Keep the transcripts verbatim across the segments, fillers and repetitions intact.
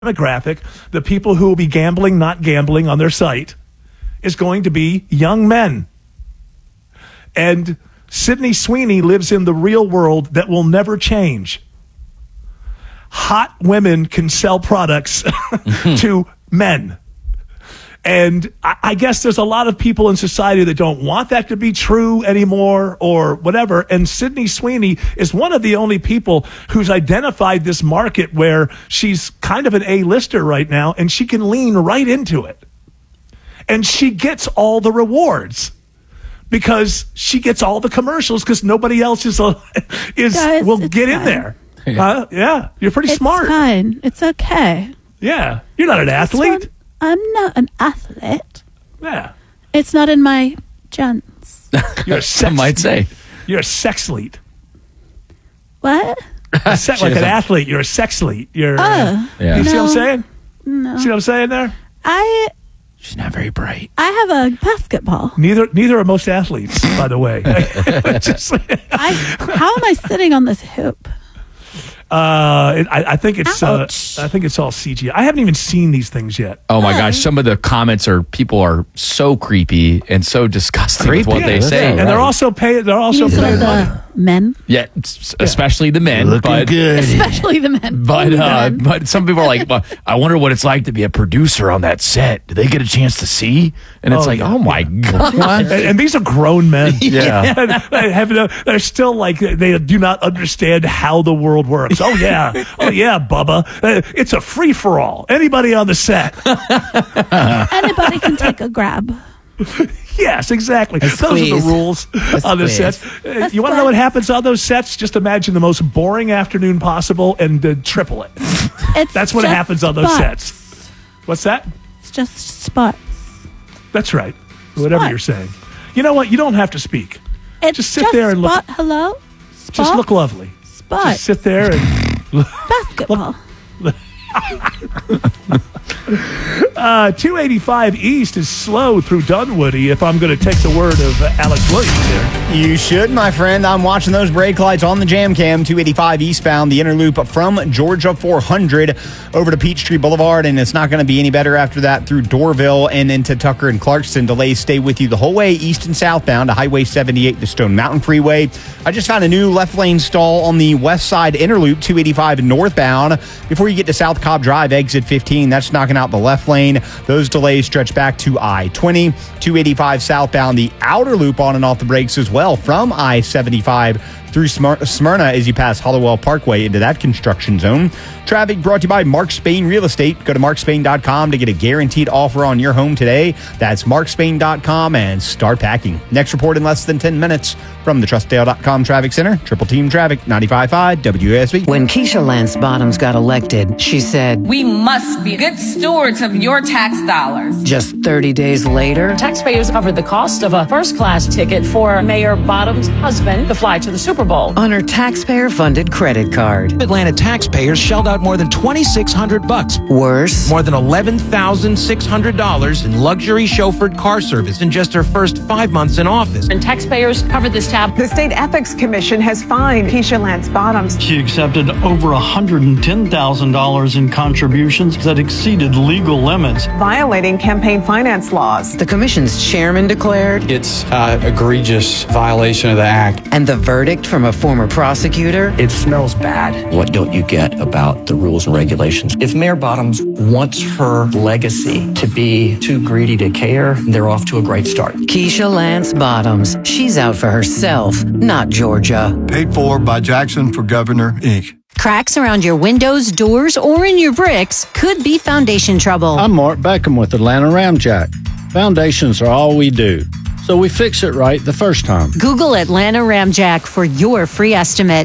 demographic, the people who will be gambling, not gambling on their site, is going to be young men. And Sydney Sweeney lives in the real world that will never change. Hot women can sell products to men. And I, I guess there's a lot of people in society that don't want that to be true anymore or whatever. And Sydney Sweeney is one of the only people who's identified this market where she's kind of an A-lister right now, and she can lean right into it. And she gets all the rewards because she gets all the commercials because nobody else is, uh, is Guys, will get fine. in there. Uh, yeah, you're pretty It's smart. fine. It's okay. Yeah, you're not an athlete. I'm not an athlete. Yeah, It's not in my genes. you're a Some sex. might say. You're a sexlete. What? A se- like an athlete, you're a sexlete. You're. Uh, Oh, Yeah. you see what I'm no. saying? No. See what I'm saying there? I She's not very bright. I have a basketball. Neither neither are most athletes, by the way. Just, I how am I sitting on this hoop? uh, it, I, I think it's uh, Ouch. I think it's all C G I. I haven't even seen these things yet. Oh my Oh. gosh, some of the comments are people are so creepy and so disgusting with what Yeah, they say. and they're also paying. They're also These are paying money. the men, Yeah, s- especially the men. Looking but, good. especially the men. But Only uh, men. but some people are like, well, I wonder what it's like to be a producer on that set. Do they get a chance to see? And it's Oh, like, yeah, oh my god. And, and these are grown men. Yeah. And they have no, they're still like they do not understand how the world works. Oh yeah, oh yeah, Bubba. Uh, It's a free for all. Anybody on the set. Anybody can take a grab. Yes, exactly. Those are squeeze. the rules on the squeeze. sets. Uh, you want to know what happens on those sets? Just imagine the most boring afternoon possible and uh, triple it. It's That's what just happens on those spots. sets. What's that? It's just spots. That's right. Whatever Spot. you're saying. You know what? You don't have to speak. It's Just sit there and look- spot. Hello. Spot. Just look lovely. Spot. Just sit there and. Basketball. Uh, two eighty-five East is slow through Dunwoody, if I'm going to take the word of uh, Alex Williams there. You should, my friend. I'm watching those brake lights on the jam cam. two eighty-five eastbound, the inner loop from Georgia four hundred over to Peachtree Boulevard, and it's not going to be any better after that through Dorville and into Tucker and Clarkston. Delays stay with you the whole way east and southbound to Highway seventy-eight to Stone Mountain Freeway. I just found a new left lane stall on the west side inner loop, two eighty-five northbound. Before you get to South Cobb Drive, exit fifteen, that's knocking out the left lane. Those delays stretch back to I twenty, two eighty-five southbound, the outer loop on and off the brakes as well from I seventy-five through Smyr- Smyrna as you pass Hollowell Parkway into that construction zone. Traffic brought to you by Mark Spain Real Estate. Go to mark spain dot com to get a guaranteed offer on your home today. That's mark spain dot com and start packing. Next report in less than ten minutes from the trust dale dot com Traffic Center. Triple Team Traffic, ninety-five point five W S B. When Keisha Lance Bottoms got elected, she said, We must be good stewards of your tax dollars. just thirty days later, Taxpayers covered the cost of a first-class ticket for Mayor Bottom's husband to fly to the Super Bowl. on her taxpayer-funded credit card. Atlanta taxpayers shelled out more than twenty-six hundred bucks, Worse, more than eleven thousand six hundred dollars in luxury chauffeured car service in just her first five months in office. And taxpayers covered this tab. The State Ethics Commission has fined Keisha Lance Bottoms. She accepted over one hundred ten thousand dollars in contributions that exceeded legal limits. Violating campaign finance laws. the commission's chairman declared, It's uh, egregious violation of the act. and the verdict from a former prosecutor, It smells bad. What don't you get about the rules and regulations? If Mayor Bottoms wants her legacy to be too greedy to care, they're off to a great start. Keisha Lance Bottoms. She's out for herself, not Georgia. Paid for by Jackson for Governor, Incorporated. Cracks around your windows, doors, or in your bricks could be foundation trouble. I'm Mark Beckham with Atlanta Ramjack. Foundations are all we do, so we fix it right the first time. Google Atlanta Ramjack for your free estimate.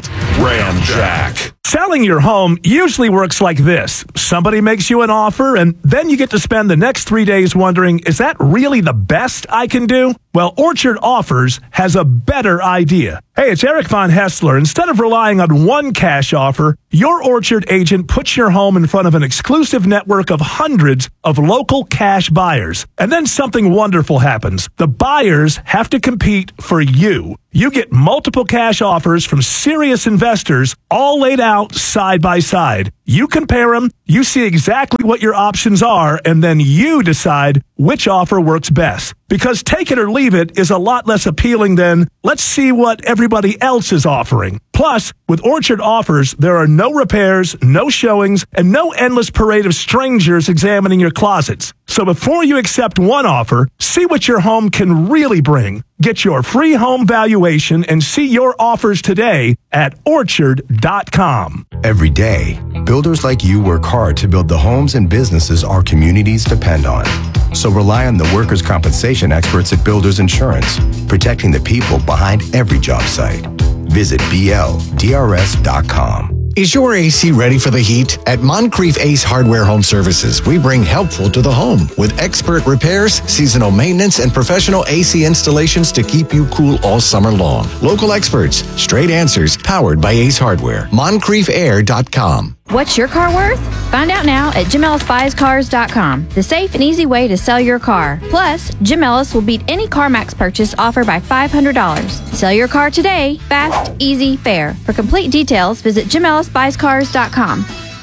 Ramjack. Selling your home usually works like this. Somebody makes you an offer, and then you get to spend the next three days wondering, is that really the best I can do? Well, Orchard Offers has a better idea. Hey, it's Eric Von Hessler. Instead of relying on one cash offer, your Orchard agent puts your home in front of an exclusive network of hundreds of local cash buyers. And then something wonderful happens. The buyers have to compete for you. You get multiple cash offers from serious investors, all laid out side by side. You compare them, you see exactly what your options are, and then you decide which offer works best. Because take it or leave it is a lot less appealing than let's see what everybody else is offering. Plus, with Orchard offers, there are no repairs, no showings, and no endless parade of strangers examining your closets. So before you accept one offer, see what your home can really bring. Get your free home valuation and see your offers today at orchard dot com. Every day, builders like you work hard to build the homes and businesses our communities depend on. So rely on the workers' compensation experts at Builders Insurance, protecting the people behind every job site. Visit B L D R S dot com. Is your A C ready for the heat? At Moncrief Ace Hardware Home Services, we bring helpful to the home with expert repairs, seasonal maintenance, and professional A C installations to keep you cool all summer long. Local experts, straight answers, powered by Ace Hardware. Moncrief Air dot com. What's your car worth? Find out now at Jim Ellis Buys Cars dot com, the safe and easy way to sell your car. Plus, Jim Ellis will beat any CarMax purchase offer by five hundred dollars. Sell your car today, fast, easy, fair. For complete details, visit Jim Ellis Buys Cars dot com.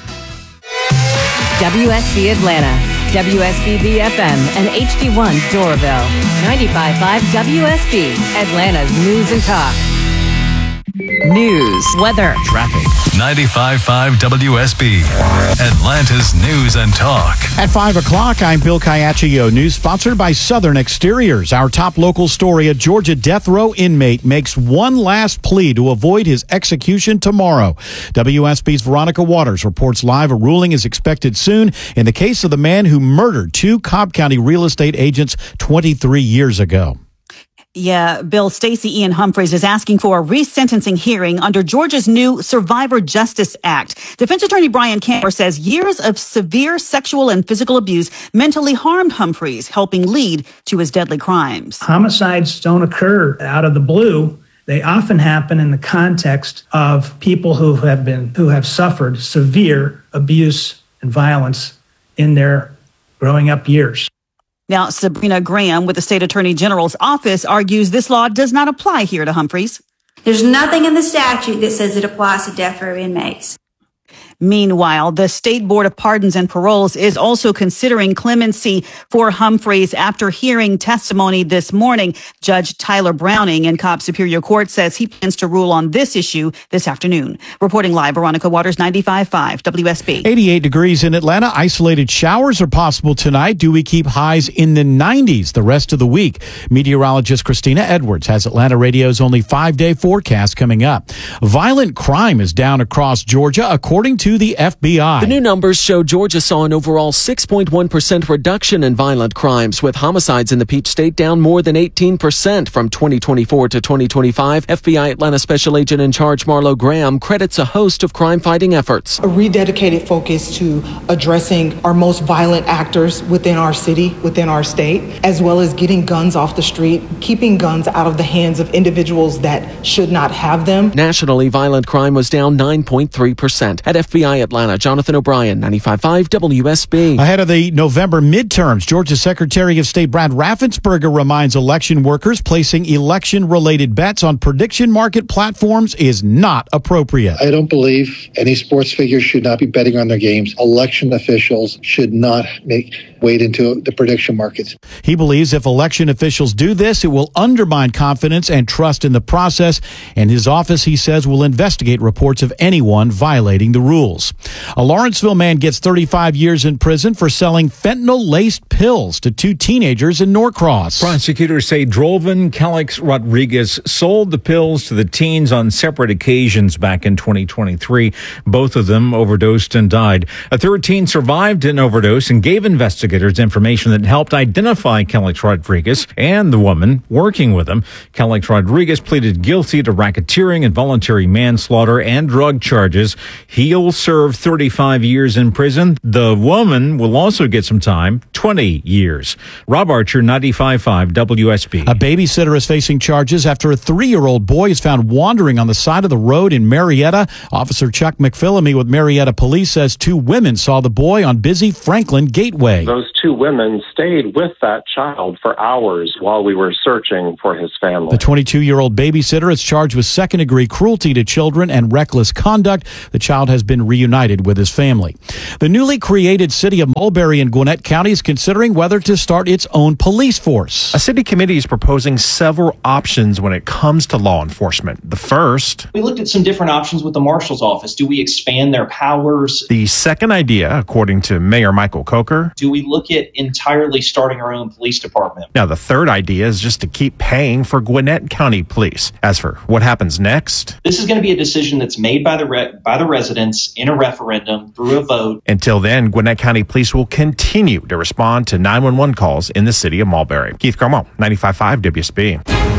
W S B Atlanta, W S B B F M, and H D one Doraville. ninety-five point five W S B, Atlanta's News and Talk. News, weather, traffic. ninety-five point five W S B, Atlanta's News and Talk. At five o'clock, I'm Bill Caiaccio. News sponsored by Southern Exteriors. Our top local story, a Georgia death row inmate makes one last plea to avoid his execution tomorrow. W S B's Veronica Waters reports live. A ruling is expected soon in the case of the man who murdered two Cobb County real estate agents twenty-three years ago. Yeah, Bill, Stacey Ian Humphreys is asking for a resentencing hearing under Georgia's new Survivor Justice Act. Defense attorney Brian Camper says years of severe sexual and physical abuse mentally harmed Humphreys, helping lead to his deadly crimes. Homicides don't occur out of the blue. They often happen in the context of people who have been, who have suffered severe abuse and violence in their growing up years. Now, Sabrina Graham with the state attorney general's office argues this law does not apply here to Humphreys. There's nothing in the statute that says it applies to death row inmates. Meanwhile, the State Board of Pardons and Paroles is also considering clemency for Humphreys after hearing testimony this morning. Judge Tyler Browning in Cobb Superior Court says he plans to rule on this issue this afternoon. Reporting live, Veronica Waters, ninety-five point five W S B. eighty-eight degrees in Atlanta. Isolated showers are possible tonight. Do we keep highs in the nineties the rest of the week? Meteorologist Christina Edwards has Atlanta Radio's only five-day forecast coming up. Violent crime is down across Georgia, according to the F B I. The new numbers show Georgia saw an overall six point one percent reduction in violent crimes, with homicides in the Peach State down more than eighteen percent from twenty twenty-four to twenty twenty-five. F B I Atlanta Special Agent in Charge Marlo Graham credits a host of crime-fighting efforts. A rededicated focus to addressing our most violent actors within our city, within our state, as well as getting guns off the street, keeping guns out of the hands of individuals that should not have them. Nationally, violent crime was down nine point three percent. At F B I Atlanta, Jonathan O'Brien, ninety-five point five W S B. Ahead of the November midterms, Georgia Secretary of State Brad Raffensperger reminds election workers placing election-related bets on prediction market platforms is not appropriate. I don't believe any sports figures should not be betting on their games. Election officials should not make wade into the prediction markets. He believes if election officials do this, it will undermine confidence and trust in the process, and his office, he says, will investigate reports of anyone violating the rules. A Lawrenceville man gets thirty-five years in prison for selling fentanyl-laced pills to two teenagers in Norcross. Prosecutors say Drolvin Calix Rodriguez sold the pills to the teens on separate occasions back in twenty twenty-three. Both of them overdosed and died. A third teen survived an overdose and gave investigators information that helped identify Calix Rodriguez and the woman working with him. Calix Rodriguez pleaded guilty to racketeering, involuntary manslaughter, and drug charges. He'll serve thirty-five years in prison. The woman will also get some time, twenty years. Rob Archer, ninety-five point five W S B. A babysitter is facing charges after a three-year-old boy is found wandering on the side of the road in Marietta. Officer Chuck McPhillamy with Marietta Police says two women saw the boy on busy Franklin Gateway. Those two women stayed with that child for hours while we were searching for his family. The twenty-two-year-old babysitter is charged with second-degree cruelty to children and reckless conduct. The child has been reunited with his family. The newly created city of Mulberry in Gwinnett County is considering whether to start its own police force. A city committee is proposing several options when it comes to law enforcement. The first, we looked at some different options with the marshal's office. Do we expand their powers? The second idea, according to Mayor Michael Coker, do we look at entirely starting our own police department? Now, the third idea is just to keep paying for Gwinnett County Police. As for what happens next, this is going to be a decision that's made by the re- by the residents in a referendum through a vote. Until then, Gwinnett County Police will continue to respond to nine one one calls in the city of Mulberry. Keith Cromwell, ninety-five point five W S B.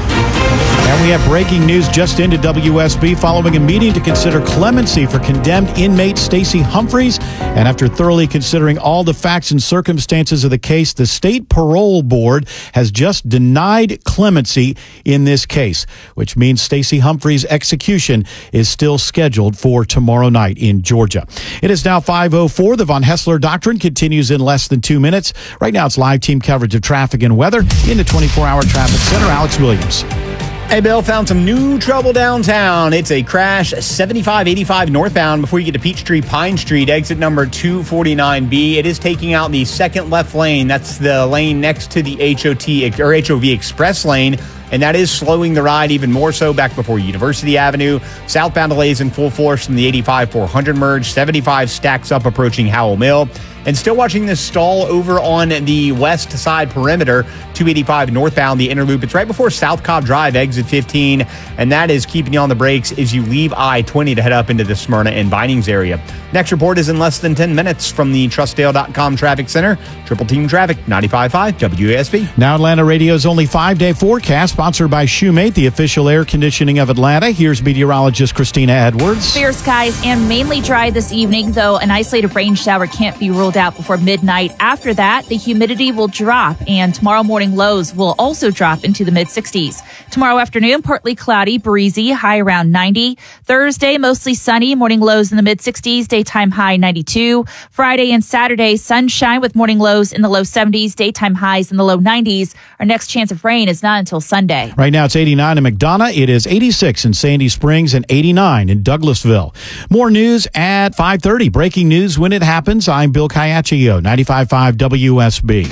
And we have breaking news just into W S B following a meeting to consider clemency for condemned inmate Stacey Humphreys. And after thoroughly considering all the facts and circumstances of the case, the state parole board has just denied clemency in this case, which means Stacey Humphreys' execution is still scheduled for tomorrow night in Georgia. It is now five oh four. The Von Hessler Doctrine continues in less than two minutes. Right now, it's live team coverage of traffic and weather in the twenty-four hour traffic center. Alex Williams. Hey, Bill, found some new trouble downtown. It's a crash seventy-five eighty-five northbound before you get to Peachtree Pine Street, exit number two forty-nine B. It is taking out the second left lane. That's the lane next to the H O T or H O V Express lane. And that is slowing the ride even more so back before University Avenue. Southbound delays in full force from the eighty-five four hundred merge. seventy-five stacks up approaching Howell Mill. And still watching this stall over on the west side perimeter, two eighty-five northbound, the inner loop. It's right before South Cobb Drive, exit fifteen. And that is keeping you on the brakes as you leave I twenty to head up into the Smyrna and Vinings area. Next report is in less than ten minutes from the Trustdale dot com Traffic Center. Triple Team Traffic, ninety-five point five W A S B. Now Atlanta Radio's only five-day forecast, sponsored by Shoemate, the official air conditioning of Atlanta. Here's meteorologist Christina Edwards. Fair skies and mainly dry this evening, though an isolated rain shower can't be ruled out before midnight. After that, the humidity will drop, and tomorrow morning lows will also drop into the mid-sixties. Tomorrow afternoon, partly cloudy, breezy, high around ninety. Thursday, mostly sunny, morning lows in the mid-sixties, daytime high ninety-two. Friday and Saturday, sunshine with morning lows in the low seventies, daytime highs in the low nineties. Our next chance of rain is not until Sunday. Right now it's eighty-nine in McDonough. It is eighty-six in Sandy Springs and eighty-nine in Douglasville. More news at five thirty. Breaking news when it happens. I'm Bill Caiaccio, ninety-five point five W S B.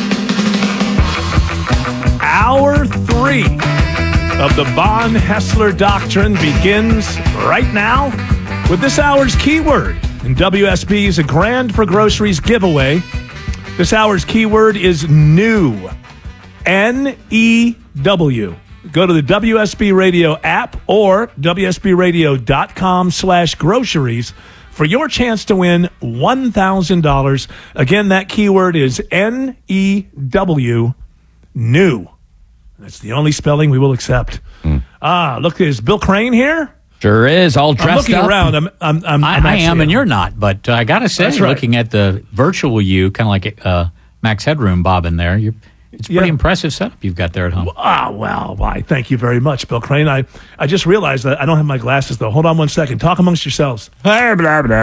Hour three of the Von Hessler Doctrine begins right now with this hour's keyword in W S B's A Grand for Groceries giveaway. This hour's keyword is new. N E W. Go to the W S B Radio app or W S B radio dot com slash groceries for your chance to win one thousand dollars. Again, that keyword is N E W, new. That's the only spelling we will accept. Mm. Ah, look, is Bill Crane here? Sure is, all dressed up. I'm looking up. around. I'm, I'm, I'm, I, I'm I am, and uh, you're not. But uh, I got to say, That's right. looking at the virtual you, kind of like uh, Max Headroom bobbing there, you're, it's a pretty Yeah. impressive setup you've got there at home. Ah, well, why? Thank you very much, Bill Crane. I, I just realized that I don't have my glasses, though. Hold on one second. Talk amongst yourselves. What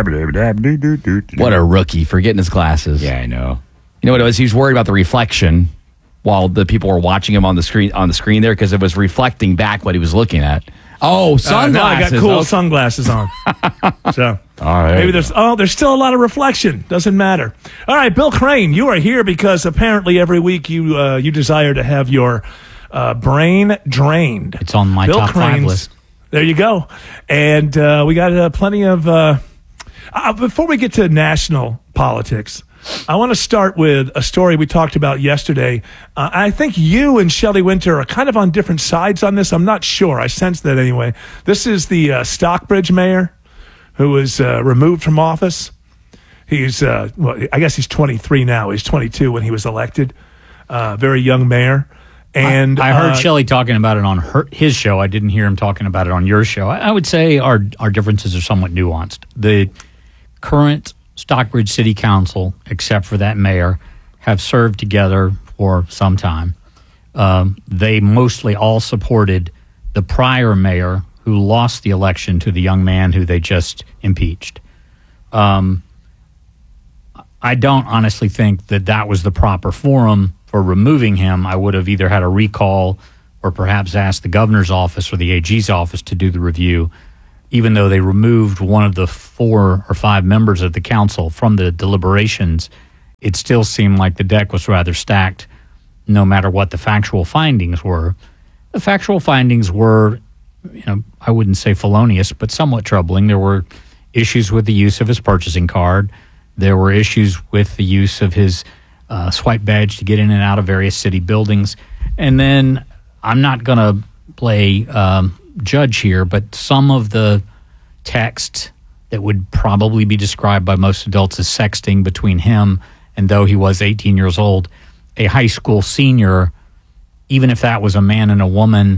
a rookie for getting his glasses. Yeah, I know. You know what it was? He was worried about the reflection while the people were watching him on the screen on the screen there because it was reflecting back what he was looking at. Oh, sunglasses. Uh, now I got cool okay. sunglasses on. So all right. maybe there's oh, there's still a lot of reflection. Doesn't matter. All right, Bill Crane, you are here because apparently every week you uh, you desire to have your uh, brain drained. It's on my Bill top Crane's, five list. There you go. And uh, we got uh, plenty of. Uh, uh, before we get to national politics, I want to start with a story we talked about yesterday. Uh, I think you and Shelley Winter are kind of on different sides on this. I'm not sure. I sense that anyway. This is the uh, Stockbridge mayor who was uh, removed from office. He's, uh, well, I guess he's twenty-three now. He's twenty-two when he was elected. Uh, very young mayor. And I, I heard uh, Shelley talking about it on her, his show. I didn't hear him talking about it on your show. I, I would say our our differences are somewhat nuanced. The current Stockbridge City Council, except for that mayor, have served together for some time. Um, they mostly all supported the prior mayor who lost the election to the young man who they just impeached. Um, I don't honestly think that that was the proper forum for removing him. I would have either had a recall or perhaps asked the governor's office or the A G's office to do the review. Even though they removed one of the four or five members of the council from the deliberations, it still seemed like the deck was rather stacked no matter what the factual findings were. The factual findings were, you know, I wouldn't say felonious, but somewhat troubling. There were issues with the use of his purchasing card. There were issues with the use of his uh, swipe badge to get in and out of various city buildings. And then I'm not going to play um, judge here, but some of the text that would probably be described by most adults as sexting between him and, though he was eighteen years old, a high school senior, even if that was a man and a woman,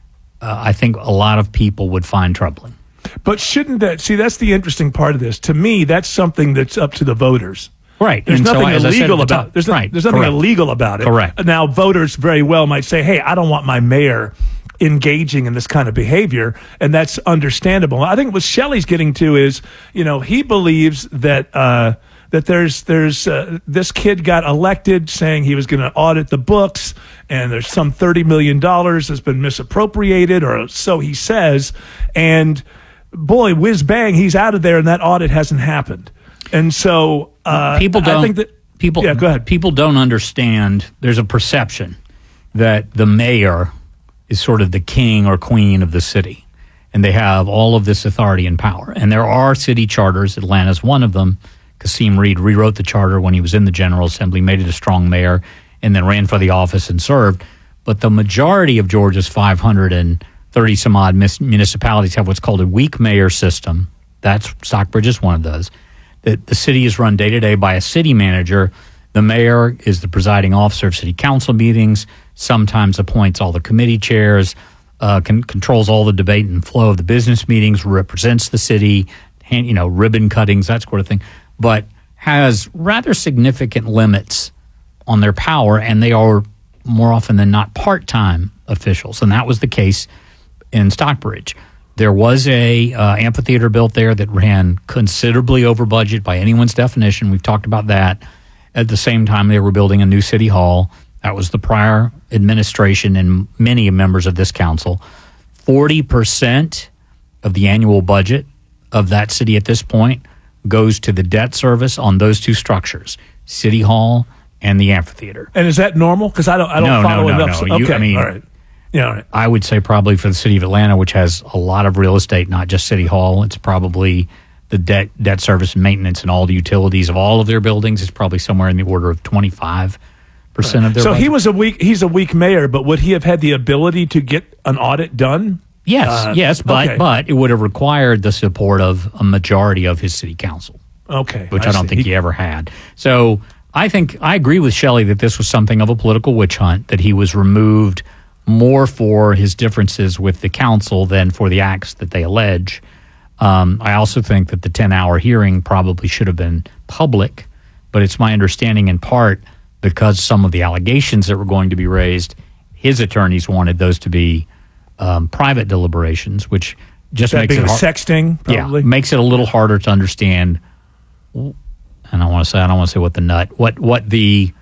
uh, I think a lot of people would find troubling. But shouldn't that, see, that's the interesting part of this. To me, that's something that's up to the voters. Right. There's And so, nothing as I said illegal at the about top- there's, no- right, there's nothing correct. illegal about it. Correct. Now, voters very well might say, hey, I don't want my mayor engaging in this kind of behavior, and that's understandable. I think what Shelley's getting to is, you know, he believes that uh, that there's there's uh, this kid got elected saying he was going to audit the books, and there's some thirty million dollars has been misappropriated, or so he says, and boy, whiz bang, he's out of there, and that audit hasn't happened. And so uh, people don't I think that people yeah, go ahead. People don't understand. There's a perception that the mayor is sort of the king or queen of the city, and they have all of this authority and power. And there are city charters. Atlanta's one of them. Kasim Reed rewrote the charter when he was in the General Assembly, made it a strong mayor, and then ran for the office and served. But the majority of Georgia's five hundred thirty some odd municipalities have what's called a weak mayor system. That's Stockbridge is one of those. The, the city is run day to day by a city manager. The mayor is the presiding officer of city council meetings, sometimes appoints all the committee chairs, uh, can, controls all the debate and flow of the business meetings, represents the city, hand, you know, ribbon cuttings, that sort of thing, but has rather significant limits on their power, and they are more often than not part-time officials, and that was the case in Stockbridge. There was a uh, amphitheater built there that ran considerably over budget by anyone's definition. We've talked about that. At the same time, they were building a new city hall. That was the prior administration and many members of this council. forty percent of the annual budget of that city at this point goes to the debt service on those two structures, City Hall and the amphitheater. And is that normal? Because I don't, I don't no, follow no, no, enough. no. Okay, You, I mean, all right. Yeah, all right. I would say probably for the city of Atlanta, which has a lot of real estate, not just City Hall, it's probably the debt debt service and maintenance and all the utilities of all of their buildings is probably somewhere in the order of twenty-five percent of their So budget. he was a weak. He's a weak mayor, but would he have had the ability to get an audit done? Yes, Uh, yes, but okay. but it would have required the support of a majority of his city council. Okay, which I, I don't see. think He- he ever had. So I think I agree with Shelley that this was something of a political witch hunt, that he was removed more for his differences with the council than for the acts that they allege. Um, I also think that the ten-hour hearing probably should have been public, but it's my understanding in part because some of the allegations that were going to be raised, his attorneys wanted those to be um, private deliberations, which just That makes being it hard. sexting, probably? Yeah, makes it a little harder to understand. And I want to say I don't want to say what the nut what what the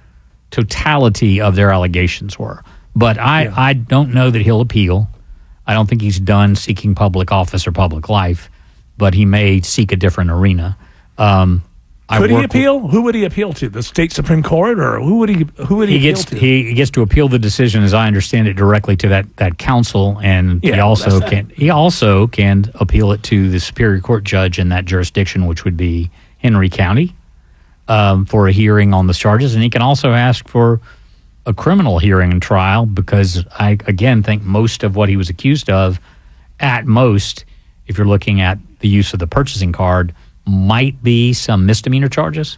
totality of their allegations were. But I, Yeah. I don't know that he'll appeal. I don't think he's done seeking public office or public life, but he may seek a different arena. Um, I Could he work appeal? Who would he appeal to? The state Supreme Court, or who would he? Who would With, he, he appeal gets to? he, he gets to appeal the decision, as I understand it, directly to that, that council, and Yeah, he well, also that's can he also can appeal it to the Superior Court judge in that jurisdiction, which would be Henry County, um, for a hearing on the charges, and he can also ask for a criminal hearing and trial, because I again think most of what he was accused of, at most, if you're looking at the use of the purchasing card, might be some misdemeanor charges.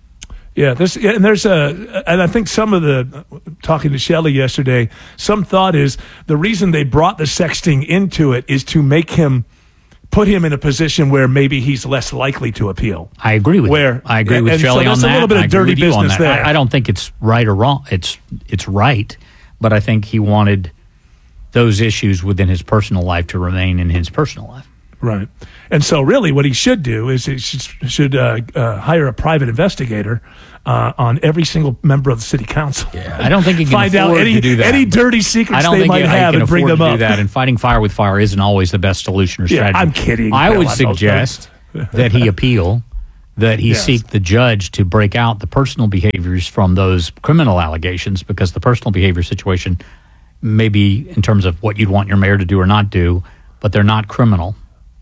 Yeah, there's yeah, and there's a, and I think some of the talking to Shelley yesterday, some thought is the reason they brought the sexting into it is to make him put him in a position where maybe he's less likely to appeal. I agree with where, you. I agree with and Shelley so on that's that. a little bit I of agree dirty with you on business that. there. I, I don't think it's right or wrong. It's it's right, but I think he wanted those issues within his personal life to remain in his personal life. Right. And so really what he should do is he should, should uh, uh, hire a private investigator uh, on every single member of the city council. Yeah, I don't think he can Find out afford any, to do that. any dirty secrets I don't they think might he, have he can and bring afford them to up. do that. And fighting fire with fire isn't always the best solution or Yeah, strategy. I'm kidding. I Bill, would I don't suggest that he appeal, that he Yes. seek the judge to break out the personal behaviors from those criminal allegations, because the personal behavior situation may be in terms of what you'd want your mayor to do or not do, but they're not criminal.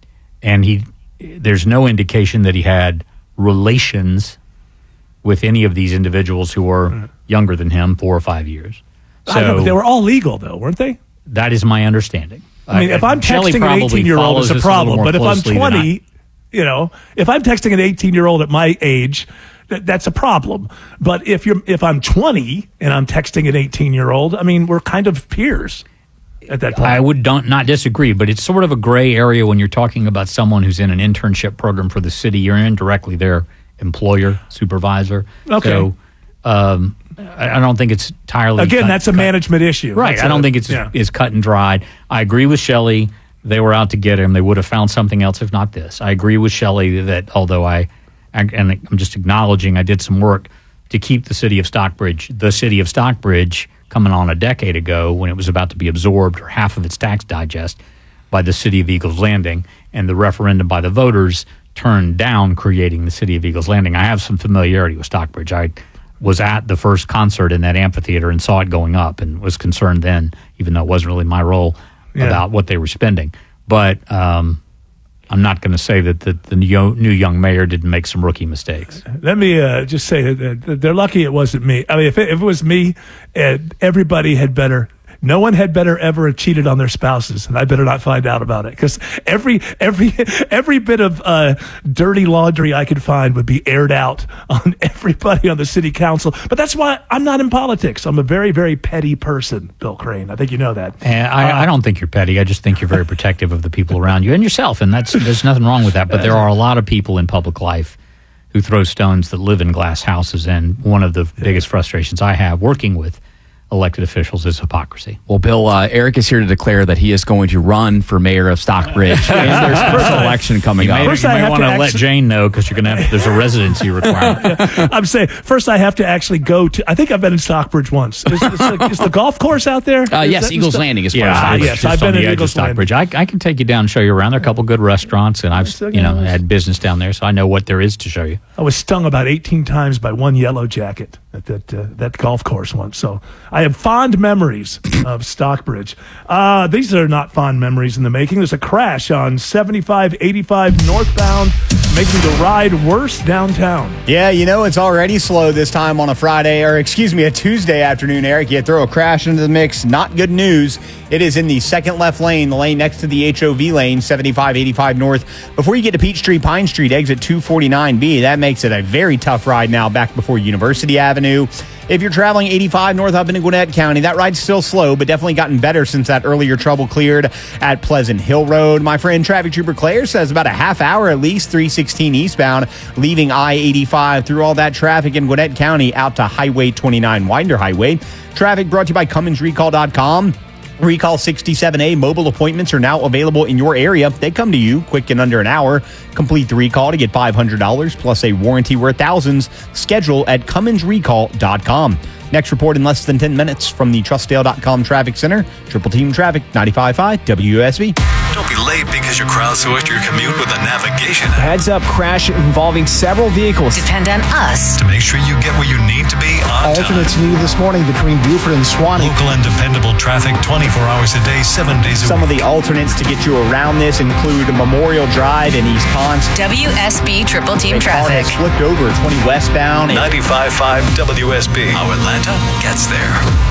And he, there's no indication that he had relations with any of these individuals who were younger than him, four or five years. So I know, but they were all legal, though, weren't they? that is my understanding. I mean, Uh, if I'm Shelley texting an probably eighteen-year-old, it's follows a this little problem. more But if I'm closely than I- twenty, you know, if I'm texting an eighteen-year-old at my age, that, that's a problem. But if you're if I'm twenty and I'm texting an eighteen-year-old, I mean, we're kind of peers at that point. I would don't, not disagree, but it's sort of a gray area when you're talking about someone who's in an internship program for the city. You're indirectly their employer, supervisor. Okay. So um, I, I don't think it's entirely Again, cut- that's a cut- management issue. Right. That's I don't a- think it's yeah. is cut and dried. I agree with Shelley. They were out to get him. They would have found something else if not this. I agree with Shelley that although I, and I'm just acknowledging I did some work to keep the city of Stockbridge, the city of Stockbridge, coming on a decade ago when it was about to be absorbed or half of its tax digest by the city of Eagles Landing, and the referendum by the voters turned down creating the city of Eagles Landing. I have some familiarity with Stockbridge. I was at the first concert in that amphitheater and saw it going up and was concerned then, even though it wasn't really my role, Yeah. about what they were spending. But um, I'm not going to say that the, the new, new young mayor didn't make some rookie mistakes. Let me uh, just say that that they're lucky it wasn't me. I mean, if it, if it was me, uh, everybody had better. No one had better ever have cheated on their spouses, and I better not find out about it, because every every every bit of uh, dirty laundry I could find would be aired out on everybody on the city council. But that's why I'm not in politics. I'm a very very petty person, Bill Crane. I think you know that. And I, Uh, I don't think you're petty. I just think you're very protective of the people around you and yourself, and that's there's nothing wrong with that. But there are a lot of people in public life who throw stones that live in glass houses, and one of the biggest frustrations I have working with elected officials is hypocrisy. Well, Bill, uh, Eric is here to declare that he is going to run for mayor of Stockbridge in their special election coming You may, up. First you I may have want to to let actually- Jane know, because you're going to have there's a residency requirement. I'm saying first I have to actually go to. I think I've been in Stockbridge once. Is, is, the, is the golf course out there? Uh, Is yes, that in Eagles Sto- Landing is part of Yeah, Ah, Stockbridge. yes, just I've been on in the edge of Eagles Landing. Stockbridge. I, I can take you down and show you around. There are a couple good restaurants, and I've So you know nice. had business down there, so I know what there is to show you. I was stung about eighteen times by one yellow jacket at that uh, that golf course once. So I have fond memories of Stockbridge. Uh, these are not fond memories in the making. There's a crash on seventy-five eighty-five northbound, making the ride worse downtown. Yeah, you know, it's already slow this time on a Friday, or excuse me, a Tuesday afternoon, Eric. You throw a crash into the mix. Not good news. It is in the second left lane, the lane next to the H O V lane, seventy-five eighty-five north. Before you get to Peachtree Pine Street, exit two forty-nine B, that makes it a very tough ride now back before University Avenue. If you're traveling eighty-five north up into Gwinnett County, that ride's still slow, but definitely gotten better since that earlier trouble cleared at Pleasant Hill Road. My friend Traffic Trooper Claire says about a half hour at least, three sixteen eastbound, leaving I eighty-five through all that traffic in Gwinnett County out to Highway twenty-nine, Winder Highway. Traffic brought to you by Cummins Recall dot com. Recall sixty-seven A mobile appointments are now available in your area. They come to you quick in under an hour. Complete the recall to get five hundred dollars plus a warranty worth thousands. Schedule at Cummins Recall dot com. Next report in less than ten minutes from the Trustdale dot com Traffic Center. Triple Team Traffic, ninety-five point five W S B. Don't be late because you crowdsourced your commute with a navigation app. Heads up crash involving several vehicles. Depend on us To make sure you get where you need to be on time. Alternates needed this morning between Buford and Swanee. Local and dependable traffic twenty-four hours a day, seven days a Some of week. the alternates to get you around this include Memorial Drive in East Ponce. W S B Triple A Team car Traffic. has flipped over twenty westbound. ninety-five point five W S B. How Atlanta gets there.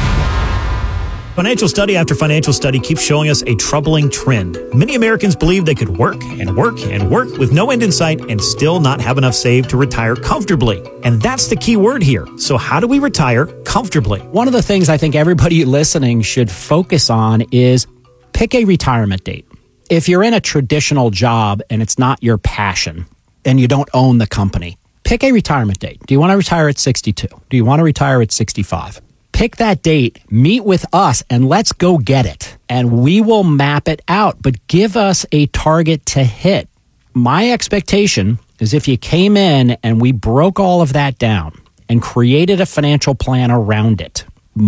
Financial study after financial study keeps showing us a troubling trend. Many Americans believe they could work and work and work with no end in sight and still not have enough saved to retire comfortably. And that's the key word here. So how do we retire comfortably? One of the things I think everybody listening should focus on is pick a retirement date. If you're in a traditional job and it's not your passion and you don't own the company, pick a retirement date. Do you want to retire at sixty-two? Do you want to retire at sixty-five? Pick that date, meet with us, and let's go get it. And we will map it out, but give us a target to hit. My expectation is if you came in and we broke all of that down and created a financial plan around it,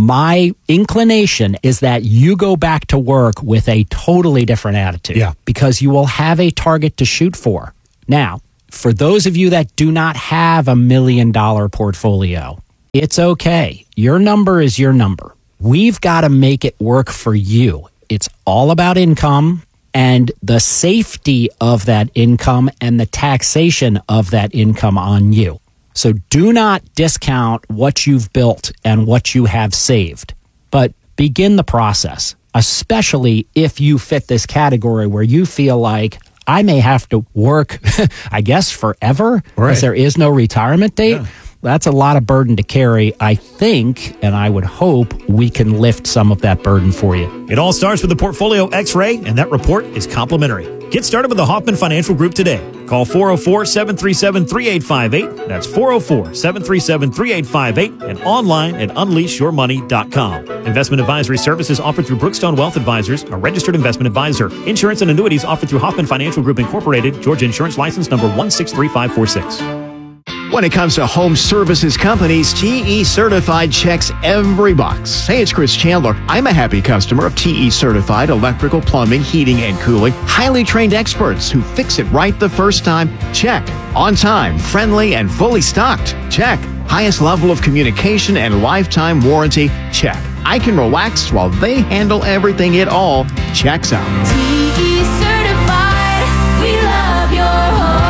my inclination is that you go back to work with a totally different attitude. Yeah. Because you will have a target to shoot for. Now, for those of you that do not have a million dollar portfolio, it's okay. Your number is your number. We've got to make it work for you. It's all about income and the safety of that income and the taxation of that income on you. So do not discount what you've built and what you have saved, but begin the process, especially if you fit this category where you feel like I may have to work, I guess, forever because Right. there is no retirement date. Yeah. That's a lot of burden to carry. I think, and I would hope, we can lift some of that burden for you. It all starts with the Portfolio X-ray, and that report is complimentary. Get started with the Hoffman Financial Group today. Call four oh four, seven three seven, three eight five eight. That's four oh four, seven three seven, three eight five eight and online at unleash your money dot com. Investment advisory services offered through Brookstone Wealth Advisors, a registered investment advisor. Insurance and annuities offered through Hoffman Financial Group Incorporated, Georgia Insurance License number one six three five four six. When it comes to home services companies, T E Certified checks every box. Hey, it's Chris Chandler. I'm a happy customer of T E Certified electrical, plumbing, heating, and cooling. Highly trained experts who fix it right the first time. Check. On time, friendly, and fully stocked. Check. Highest level of communication and lifetime warranty. Check. I can relax while they handle everything. It all checks out. T E Certified, we love your home.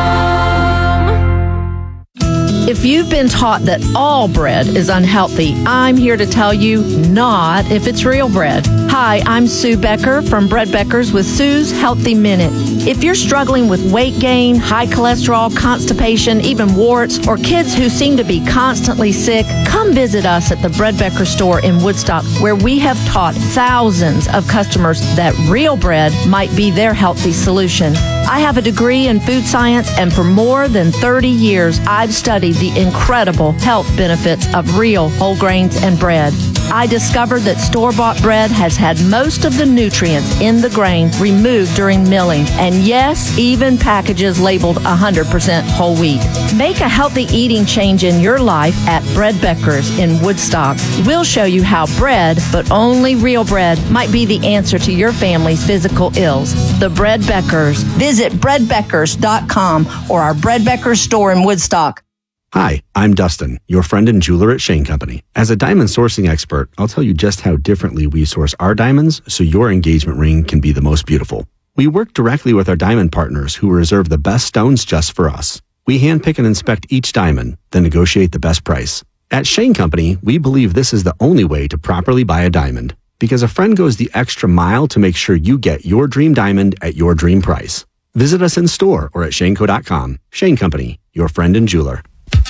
If you've been taught that all bread is unhealthy, I'm here to tell you not if it's real bread. Hi, I'm Sue Becker from Bread Beckers with Sue's Healthy Minute. If you're struggling with weight gain, high cholesterol, constipation, even warts, or kids who seem to be constantly sick, come visit us at the Bread Becker store in Woodstock, where we have taught thousands of customers that real bread might be their healthy solution. I have a degree in food science, and for more than thirty years, I've studied the incredible health benefits of real whole grains and bread. I discovered that store-bought bread has had most of the nutrients in the grain removed during milling, and yes, even packages labeled one hundred percent whole wheat. Make a healthy eating change in your life at Bread Beckers in Woodstock. We'll show you how bread, but only real bread, might be the answer to your family's physical ills. The Bread Beckers. Visit bread beckers dot com or our Bread Beckers store in Woodstock. Hi, I'm Dustin, your friend and jeweler at Shane Company. As a diamond sourcing expert, I'll tell you just how differently we source our diamonds so your engagement ring can be the most beautiful. We work directly with our diamond partners who reserve the best stones just for us. We handpick and inspect each diamond, then negotiate the best price. At Shane Company, we believe this is the only way to properly buy a diamond, because a friend goes the extra mile to make sure you get your dream diamond at your dream price. Visit us in store or at shane co dot com. Shane Company, your friend and jeweler.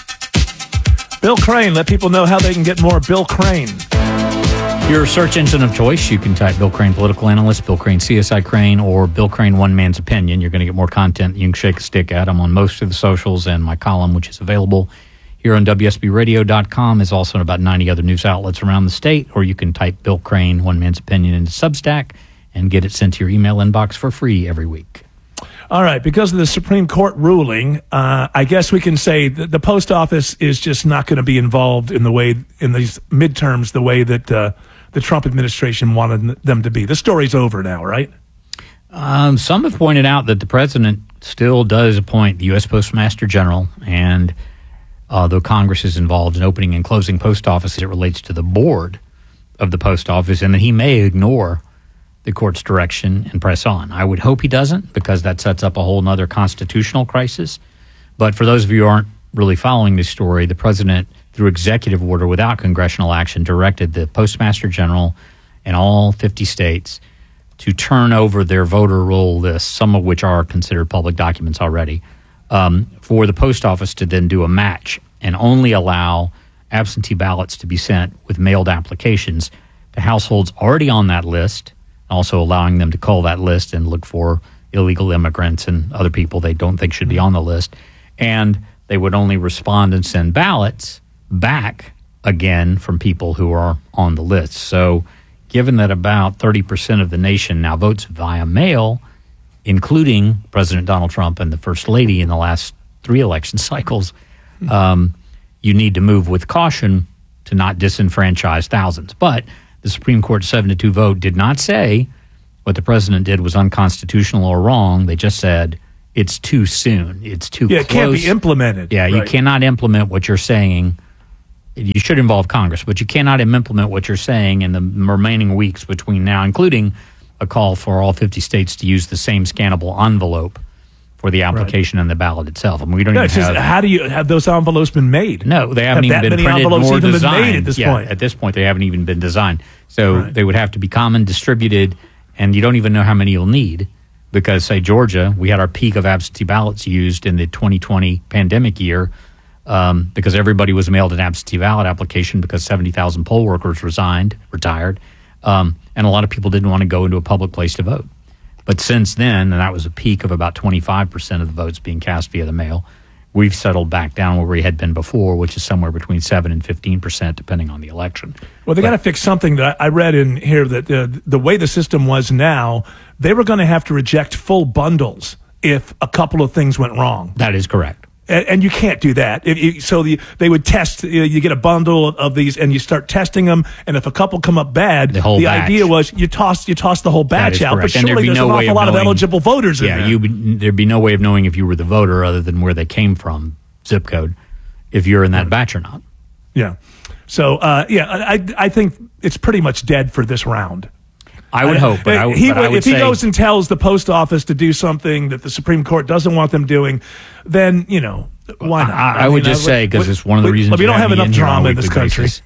Bill Crane, let people know how they can get more Bill Crane. Your search engine of choice, you can type Bill Crane Political Analyst, Bill Crane C S I Crane, or Bill Crane One Man's Opinion. You're going to get more content you can shake a stick at. I'm on most of the socials, and my column, which is available here on W S B radio dot com, is also in about ninety other news outlets around the state, or you can type Bill Crane One Man's Opinion into Substack and get it sent to your email inbox for free every week. All right, because of the Supreme Court ruling, uh, I guess we can say that the post office is just not going to be involved in the way in these midterms the way that uh, the Trump administration wanted them to be. The story's over now, right? Um, some have pointed out that the president still does appoint the U S Postmaster General, and uh, though Congress is involved in opening and closing post offices, it relates to the board of the post office, and that he may ignore the court's direction and press on. I would hope he doesn't, because that sets up a whole other constitutional crisis. But for those of you who aren't really following this story, the president, through executive order without congressional action, directed the Postmaster General in all fifty states to turn over their voter roll lists, some of which are considered public documents already, um, for the post office to then do a match and only allow absentee ballots to be sent with mailed applications to households already on that list, also allowing them to cull that list and look for illegal immigrants and other people they don't think should be on the list. And they would only respond and send ballots back again from people who are on the list. So given that about thirty percent of the nation now votes via mail, including President Donald Trump and the First Lady in the last three election cycles, um, you need to move with caution to not disenfranchise thousands. But the Supreme Court seven to two vote did not say what the president did was unconstitutional or wrong. They just said it's too soon. It's too yeah, close. it can't be implemented. Yeah, right. You cannot implement what you're saying. You should involve Congress, but you cannot implement what you're saying in the remaining weeks between now, including a call for all fifty states to use the same scannable envelope for the application right. and the ballot itself. I mean, we don't no, even it's have... Just, how do you have those envelopes been made? No, they haven't have even been printed envelopes nor even designed. Been made at this yeah, point. At this point, they haven't even been designed. So right. they would have to be common, distributed, and you don't even know how many you'll need because, say, Georgia, we had our peak of absentee ballots used in the twenty twenty pandemic year um, because everybody was mailed an absentee ballot application because seventy thousand poll workers resigned, retired, um, and a lot of people didn't want to go into a public place to vote. But since then, and that was a peak of about twenty-five percent of the votes being cast via the mail, we've settled back down where we had been before, which is somewhere between seven and fifteen percent, depending on the election. Well, they got to fix something that I read in here that uh, the way the system was now, they were going to have to reject full bundles if a couple of things went wrong. That is correct. And, and you can't do that. If you, so the, they would test, you, know, you get a bundle of these and you start testing them. And if a couple come up bad, the, whole the batch. idea was you toss you toss the whole batch out. Correct. But surely there's no an awful lot of knowing, eligible voters yeah, in there. You, there'd be no way of knowing if you were the voter other than where they came from, zip code, if you're in that batch or not. Yeah. So, uh, yeah, I, I think it's pretty much dead for this round. I would I, hope. But I, he, but I would if say, he goes and tells the post office to do something that the Supreme Court doesn't want them doing, then, you know, why not? I, I, I would mean, just I, say, because it's one of the we, reasons we don't you have me enough in here on drama a in this weekly country. basis.